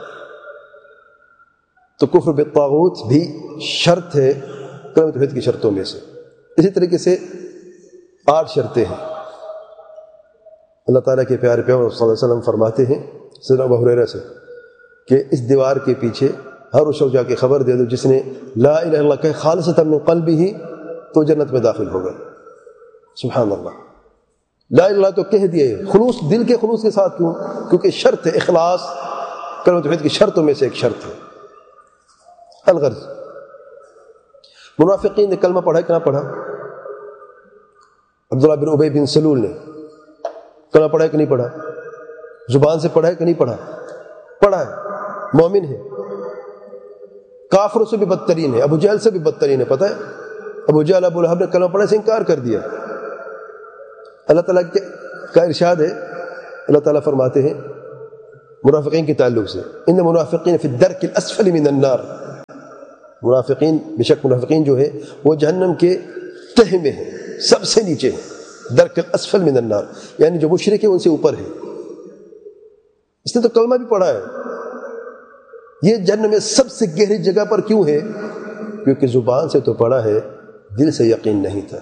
A: تو کفر بالطاغوت بھی شرط ہے کلمہ توحید کی شرطوں میں سے. اسی طریقے سے آٹھ شرطیں ہیں. اللہ تعالیٰ کے پیارے پیغمبر صلی اللہ علیہ وسلم فرماتے ہیں سیدنا ابو ہریرہ سے کہ اس دیوار کے پیچھے ہر اس شخص جا کے خبر دے دو جس نے لا الہ الا اللہ کہے خالصۃ من قلبہ تو جنت میں داخل ہوگا. سبحان اللہ. لا الہ الا اللہ تو کہہ دیے، خلوص، دل کے خلوص کے ساتھ. کیوں؟ کیونکہ شرط ہے، اخلاص کلمہ توحید کی شرطوں میں سے ایک شرط ہے. الغرض منافقین نے کلمہ پڑھا کہ نہ پڑھا؟ عبداللہ بن ابی بن سلول نے کلمہ پڑھا کہ نہیں پڑھا؟ زبان سے پڑھا کہ نہیں پڑھا؟ پڑھا ہے، مومن ہے. کافروں سے بھی بدترین ہے، ابو جہل سے بھی بدترین ہے. پتہ ہے ابو جہل ابو لہب نے کلمہ پڑھنے سے انکار کر دیا. اللہ تعالیٰ کا ارشاد ہے، اللہ تعالیٰ فرماتے ہیں منافقین کے تعلق سے، ان منافقین فی الدرک الاسفل من النار، منافقین بے شک منافقین جو ہے وہ جہنم کے تہہ میں ہیں، سب سے نیچے ہیں، درک الاسفل من النار، یعنی جو مشرک ہے ان سے اوپر ہے۔ اس نے تو کلمہ بھی پڑھا ہے، یہ جہنم میں سب سے گہری جگہ پر کیوں ہے؟ کیونکہ زبان سے تو پڑھا ہے، دل سے یقین نہیں تھا۔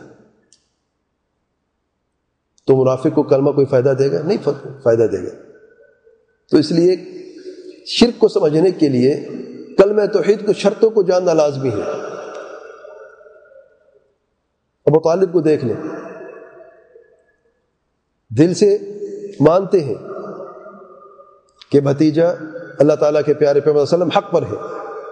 A: تو منافق کو کلمہ کوئی فائدہ دے گا؟ نہیں فائدہ دے گا۔ تو اس لیے شرک کو سمجھنے کے لیے کلمہ توحید کو شرطوں کو جاننا لازمی ہے۔ ابو طالب کو دیکھ لیں، دل سے مانتے ہیں کہ بھتیجا اللہ تعالیٰ کے پیارے پیغمبر صلی اللہ علیہ وسلم حق پر ہے،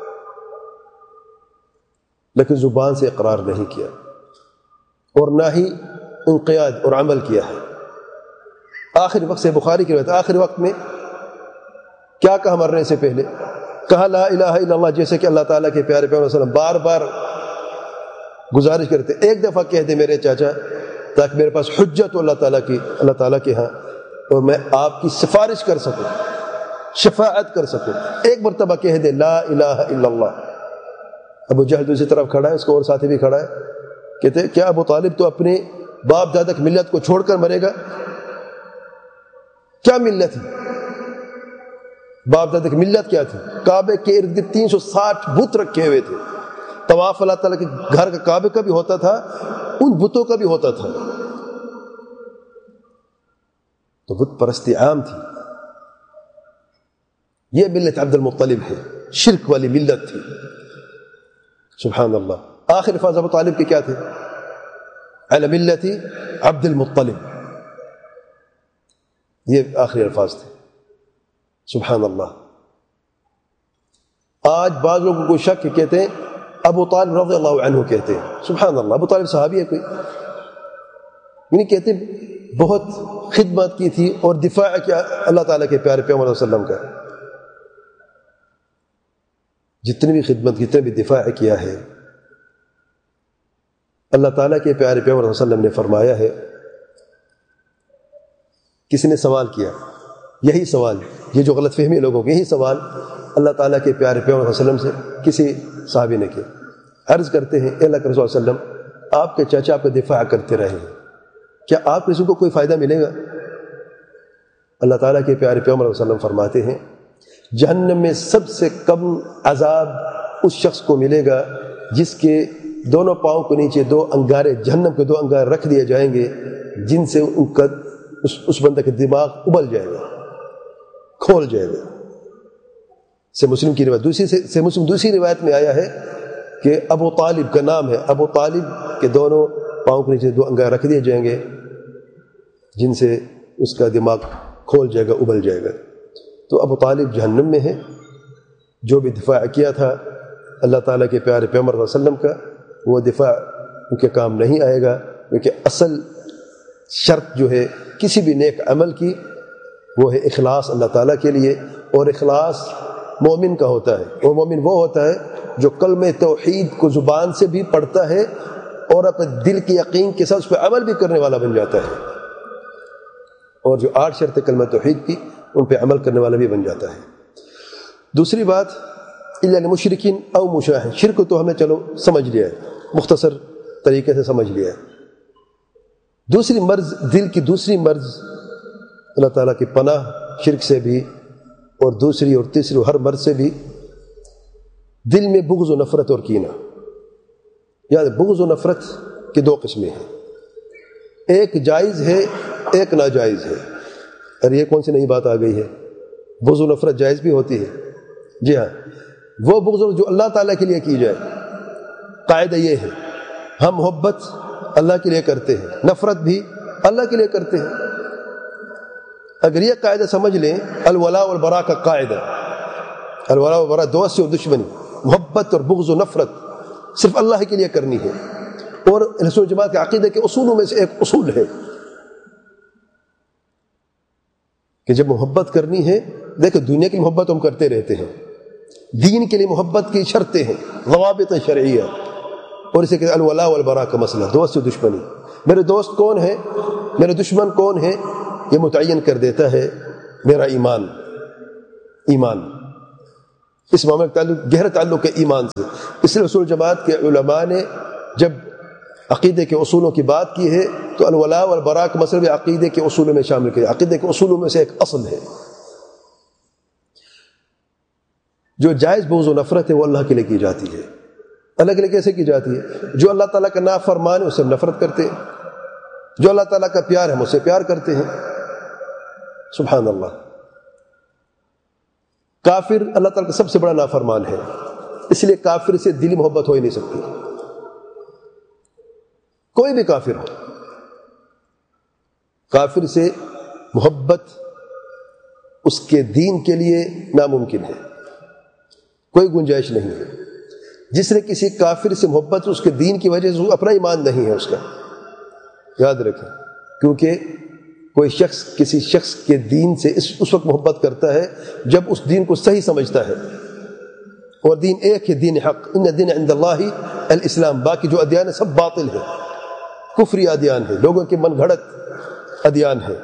A: لیکن زبان سے اقرار نہیں کیا اور نہ ہی انقیاد اور عمل کیا ہے۔ آخر وقت سے بخاری کی روایت، آخر وقت میں کیا کہا مرنے سے پہلے؟ کہا لا الہ الا اللہ، جیسے کہ اللہ تعالیٰ کے پیارے پیغمبر صلی اللہ علیہ وسلم بار بار گزارش کرتے، ایک دفعہ کہہ دے میرے چاچا، تاکہ میرے پاس حجت ہو اللہ تعالیٰ کی اللہ تعالیٰ کے ہاں، اور میں آپ کی سفارش کر سکوں، شفاعت کر سکوں۔ ایک مرتبہ کہہ دے لا الہ الا اللہ۔ ابو جہل دوسری طرف کھڑا ہے، اس کو اور ساتھی بھی کھڑا ہے، کہتے کیا ابو طالب تو اپنے باپ دادا کی ملت کو چھوڑ کر مرے گا؟ کیا ملت ہے؟ باپ دادا کی ملت کیا تھی؟ کعبے کے ارد گرد تین سو ساٹھ بت رکھے ہوئے تھے، طواف اللہ تعالیٰ کے گھر کا کعبے کا بھی ہوتا تھا، ان بتوں کا بھی ہوتا تھا، تو بت پرستی عام تھی۔ یہ ملت عبد المطلب ہے، شرک والی ملت تھی، سبحان اللہ۔ آخر الفاظ ابو طالب کے کیا تھے؟ علی ملت عبد المطلب، یہ آخری الفاظ تھے، سبحان اللہ۔ آج بعض لوگوں کو شک کہتے ہیں ابو طالب رضی اللہ عنہ کہتے ہیں، سبحان اللہ، ابو طالب صحابی ہے کوئی؟ یعنی کہتے ہیں بہت خدمت کی تھی اور دفاع کیا اللہ تعالیٰ کے پیارے پیغمبر صلی اللہ علیہ وسلم کا، جتنی بھی خدمت جتنے بھی دفاع کیا ہے، اللہ تعالیٰ کے پیارے پیغمبر صلی اللہ علیہ وسلم نے فرمایا ہے، کسی نے سوال کیا یہی سوال، یہ جو غلط فہمی لوگوں کو، یہی سوال اللہ تعالیٰ کے پیارے پیغمبر صلی اللہ علیہ وسلم سے کسی صحابی نے کیا، عرض کرتے ہیں اے اللہ کے رسول صلی اللہ علیہ وسلم، آپ کے چچا آپ کا دفاع کرتے رہے ہیں، کیا آپ کسی کو کوئی فائدہ ملے گا؟ اللہ تعالیٰ کے پیارے پیغمبر صلی اللہ علیہ وسلم فرماتے ہیں جہنم میں سب سے کم عذاب اس شخص کو ملے گا جس کے دونوں پاؤں کے نیچے دو انگارے، جہنم کے دو انگارے رکھ دیے جائیں گے، جن سے ان کا اس, اس بندے کا دماغ ابل جائے گا، کھول جائے گا۔ سے مسلم کی روایت دوسری سے, سے مسلم دوسری روایت میں آیا ہے کہ ابو طالب کا نام ہے، ابو طالب کے دونوں پاؤں کے نیچے دو انگارے رکھ دیے جائیں گے جن سے اس کا دماغ کھول جائے گا، ابل جائے گا۔ تو ابو طالب جہنم میں ہے، جو بھی دفاع کیا تھا اللہ تعالیٰ کے پیارے پیغمبر صلی اللہ علیہ وسلم کا، وہ دفاع ان کے کام نہیں آئے گا، کیونکہ اصل شرط جو ہے کسی بھی نیک عمل کی وہ ہے اخلاص اللہ تعالیٰ کے لیے، اور اخلاص مومن کا ہوتا ہے، اور مومن وہ ہوتا ہے جو کلمہ توحید کو زبان سے بھی پڑھتا ہے اور اپنے دل کے یقین کے ساتھ اس پہ عمل بھی کرنے والا بن جاتا ہے، اور جو آٹھ شرط کلمہ توحید کی ان پہ عمل کرنے والا بھی بن جاتا ہے۔ دوسری بات الا للمشرکین او مشاہد، شرک تو ہم نے چلو سمجھ لیا ہے، مختصر طریقے سے سمجھ لیا ہے۔ دوسری مرض، دل کی دوسری مرض، اللہ تعالیٰ کی پناہ شرک سے بھی، اور دوسری اور تیسری ہر مرض سے بھی، دل میں بغض و نفرت اور کینہ۔ یاد بغض و نفرت کی دو قسمیں ہیں، ایک جائز ہے ایک ناجائز ہے۔ اور یہ کون سی نئی بات آ گئی ہے؟ بغض و نفرت جائز بھی ہوتی ہے، جی ہاں، وہ بغض جو اللہ تعالیٰ کے لیے کی جائے، قاعدہ یہ ہے ہم محبت اللہ کے لیے کرتے ہیں، نفرت بھی اللہ کے لیے کرتے ہیں۔ اگر یہ قاعدہ سمجھ لیں، الولاء والبراء کا قاعدہ، الولاء والبراء دوست اور دشمنی، محبت اور بغض و نفرت صرف اللہ کے لیے کرنی ہے، اور اہل سنت جماعت کے عقیدے کے اصولوں میں سے ایک اصول ہے کہ جب محبت کرنی ہے، دیکھو دنیا کی محبت ہم کرتے رہتے ہیں، دین کے لیے محبت کی شرطیں ہیں، ضوابط شرعیہ، اور اسے کہ الولاء والبراء کا مسئلہ، دوست و دشمنی، میرے دوست کون ہے، میرے دشمن کون ہے، یہ متعین کر دیتا ہے میرا ایمان، ایمان، اس معاملے کا تعلق گہرا تعلق ہے ایمان سے. اس لیے اصول جماعت کے علماء نے جب عقیدے کے اصولوں کی بات کی ہے تو الولاء والبراء کا مسئلہ بھی عقیدے کے اصولوں میں شامل کیا. عقیدے کے اصولوں میں سے ایک اصل ہے. جو جائز بغض و نفرت ہے وہ اللہ کے لیے کی جاتی ہے. اللہ کے لیے کیسے کی جاتی ہے؟ جو اللہ تعالیٰ کا نافرمان ہے اس سے نفرت کرتے ہیں، جو اللہ تعالیٰ کا پیار ہے ہم اس سے پیار کرتے ہیں. سبحان اللہ. کافر اللہ تعالیٰ کا سب سے بڑا نافرمان ہے، اس لیے کافر سے دلی محبت ہو ہی نہیں سکتی. کوئی بھی کافر ہو، کافر سے محبت اس کے دین کے لیے ناممکن ہے، کوئی گنجائش نہیں ہے. جس نے کسی کافر سے محبت اس کے دین کی وجہ سے اپنا ایمان نہیں ہے اس کا، یاد رکھیں. کیونکہ کوئی شخص کسی شخص کے دین سے اس اس وقت محبت کرتا ہے جب اس دین کو صحیح سمجھتا ہے، اور دین ایک ہے، دین حق. ان الدین عند اللہ الاسلام. باقی جو ادیان ہے سب باطل ہے، کفری ادیان ہے، لوگوں کے من گھڑت ادیان ہے.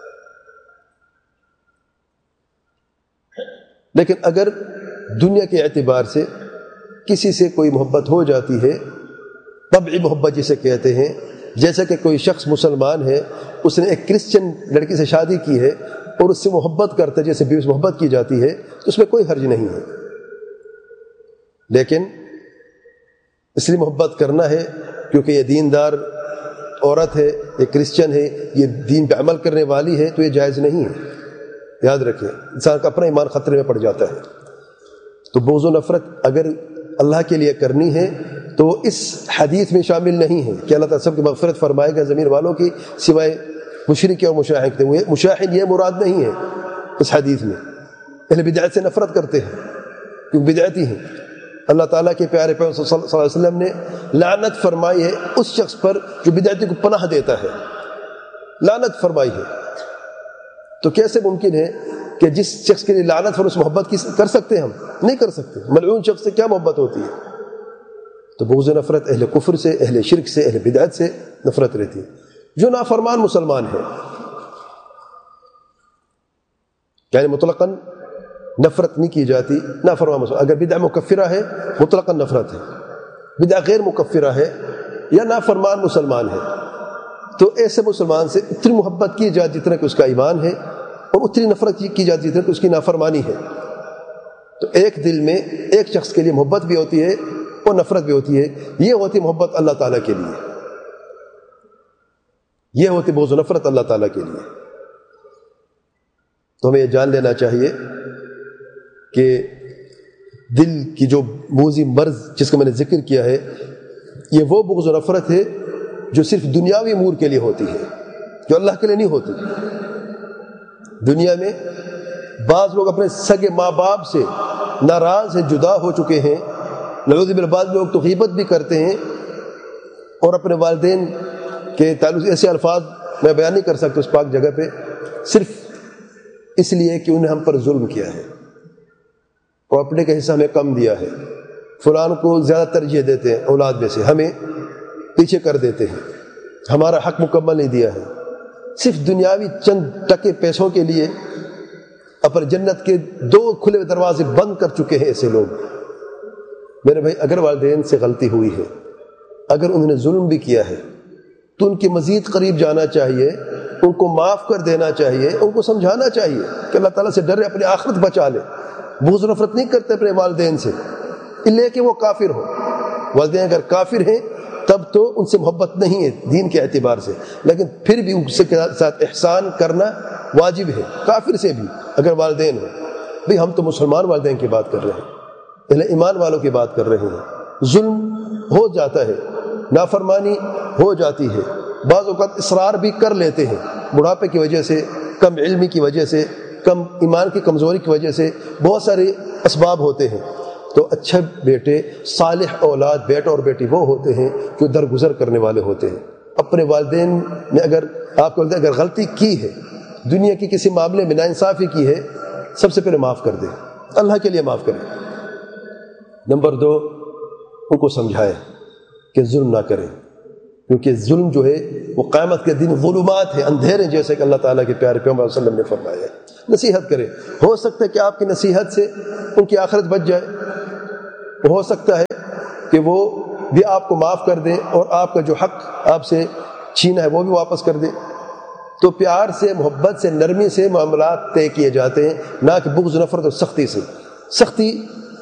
A: لیکن اگر دنیا کے اعتبار سے کسی سے کوئی محبت ہو جاتی ہے، طبعی محبت جسے کہتے ہیں، جیسا کہ کوئی شخص مسلمان ہے، اس نے ایک کرسچن لڑکی سے شادی کی ہے اور اس سے محبت کرتا ہے جیسے بیوی سے محبت کی جاتی ہے، تو اس میں کوئی حرج نہیں ہے. لیکن اس لیے محبت کرنا ہے کیونکہ یہ دیندار عورت ہے، یہ کرسچن ہے، یہ دین پہ عمل کرنے والی ہے، تو یہ جائز نہیں ہے. یاد رکھیں، انسان کا اپنا ایمان خطرے میں پڑ جاتا ہے. تو بغض و نفرت اگر اللہ کے لیے کرنی ہے تو اس حدیث میں شامل نہیں ہے کہ اللہ تعالیٰ سب کی مغفرت فرمائے گا زمین والوں کی سوائے مشرک اور مشاہد کے. وہ مشاہد یہ مراد نہیں ہے اس حدیث میں. اہل بدعت سے نفرت کرتے ہیں کیونکہ بدعتی ہیں. اللہ تعالیٰ کے پیارے پیغمبر صلی اللہ علیہ وسلم نے لعنت فرمائی ہے اس شخص پر جو بدعتی کو پناہ دیتا ہے، لعنت فرمائی ہے. تو کیسے ممکن ہے کہ جس شخص کے لیے لعنت پر اس محبت کی کر سکتے ہیں؟ ہم نہیں کر سکتے. ملعون شخص سے کیا محبت ہوتی ہے؟ تو بغض و نفرت اہل کفر سے، اہل شرک سے، اہل بدعت سے نفرت رہتی ہے. جو نافرمان مسلمان ہے یعنی مطلقاً نفرت نہیں کی جاتی. نافرمان مسلمان اگر بدعہ مکفرہ ہے مطلقاً نفرت ہے، بدعہ غیر مکفرہ ہے یا نافرمان مسلمان ہے تو ایسے مسلمان سے اتنی محبت کی جاتی جتنا کہ اس کا ایمان ہے، اور اتنی نفرت کی جاتی جتنا کہ اس کی نافرمانی ہے. تو ایک دل میں ایک شخص کے لیے محبت بھی ہوتی ہے اور نفرت بھی ہوتی ہے. یہ ہوتی محبت اللہ تعالیٰ کے لیے، یہ ہوتی بغض و نفرت اللہ تعالیٰ کے لیے. تو ہمیں یہ جان لینا چاہیے کہ دل کی جو موذی مرض جس کا میں نے ذکر کیا ہے، یہ وہ بغض و نفرت ہے جو صرف دنیاوی امور کے لیے ہوتی ہے، جو اللہ کے لیے نہیں ہوتی. دنیا میں بعض لوگ اپنے سگے ماں باپ سے ناراض ہیں، جدا ہو چکے ہیں. نعوذ باللہ بعض لوگ تو غیبت بھی کرتے ہیں اور اپنے والدین کے تعلق سے ایسے الفاظ میں بیان نہیں کر سکتا اس پاک جگہ پہ، صرف اس لیے کہ انہیں ہم پر ظلم کیا ہے اور اپنے کا حصہ ہمیں کم دیا ہے. فلان کو زیادہ ترجیح دیتے ہیں اولاد میں سے، ہمیں پیچھے کر دیتے ہیں، ہمارا حق مکمل نہیں دیا ہے. صرف دنیاوی چند ٹکے پیسوں کے لیے اپنے جنت کے دو کھلے دروازے بند کر چکے ہیں ایسے لوگ. میرے بھائی، اگر والدین سے غلطی ہوئی ہے، اگر انہوں نے ظلم بھی کیا ہے تو ان کے مزید قریب جانا چاہیے، ان کو معاف کر دینا چاہیے، ان کو سمجھانا چاہیے کہ اللہ تعالیٰ سے ڈرے، اپنی آخرت بچا لے. بغض و نفرت نہیں کرتے اپنے والدین سے اللہ کہ وہ کافر ہو. والدین اگر کافر ہیں تب تو ان سے محبت نہیں ہے دین کے اعتبار سے، لیکن پھر بھی ان سے ساتھ احسان کرنا واجب ہے. کافر سے بھی اگر والدین ہو، بھئی ہم تو مسلمان والدین کی بات کر رہے ہیں، اہل ایمان والوں کی بات کر رہے ہیں. ظلم ہو جاتا ہے، نافرمانی ہو جاتی ہے، بعض اوقات اصرار بھی کر لیتے ہیں بڑھاپے کی وجہ سے، کم علمی کی وجہ سے، کم ایمان کی کمزوری کی وجہ سے، بہت سارے اسباب ہوتے ہیں. تو اچھے بیٹے، صالح اولاد، بیٹا اور بیٹی وہ ہوتے ہیں جو درگزر کرنے والے ہوتے ہیں. اپنے والدین نے اگر آپ کو اگر غلطی کی ہے، دنیا کی کسی معاملے میں ناانصافی کی ہے، سب سے پہلے معاف کر دیں، اللہ کے لیے معاف کریں. نمبر دو، ان کو سمجھائیں کہ ظلم نہ کریں، کیونکہ ظلم جو ہے وہ قیامت کے دن ظلمات ہے، اندھیرے، جیسے کہ اللہ تعالیٰ کے پیارے پیغمبر صلی اللہ علیہ وسلم نے فرمایا ہے. نصیحت کریں. ہو سکتا ہے کہ آپ کی نصیحت سے ان کی آخرت بچ جائے, ہو سکتا ہے کہ وہ بھی آپ کو معاف کر دیں اور آپ کا جو حق آپ سے چھینا ہے وہ بھی واپس کر دیں. تو پیار سے, محبت سے, نرمی سے معاملات طے کیے جاتے ہیں, نہ کہ بغض, نفرت اور سختی سے. سختی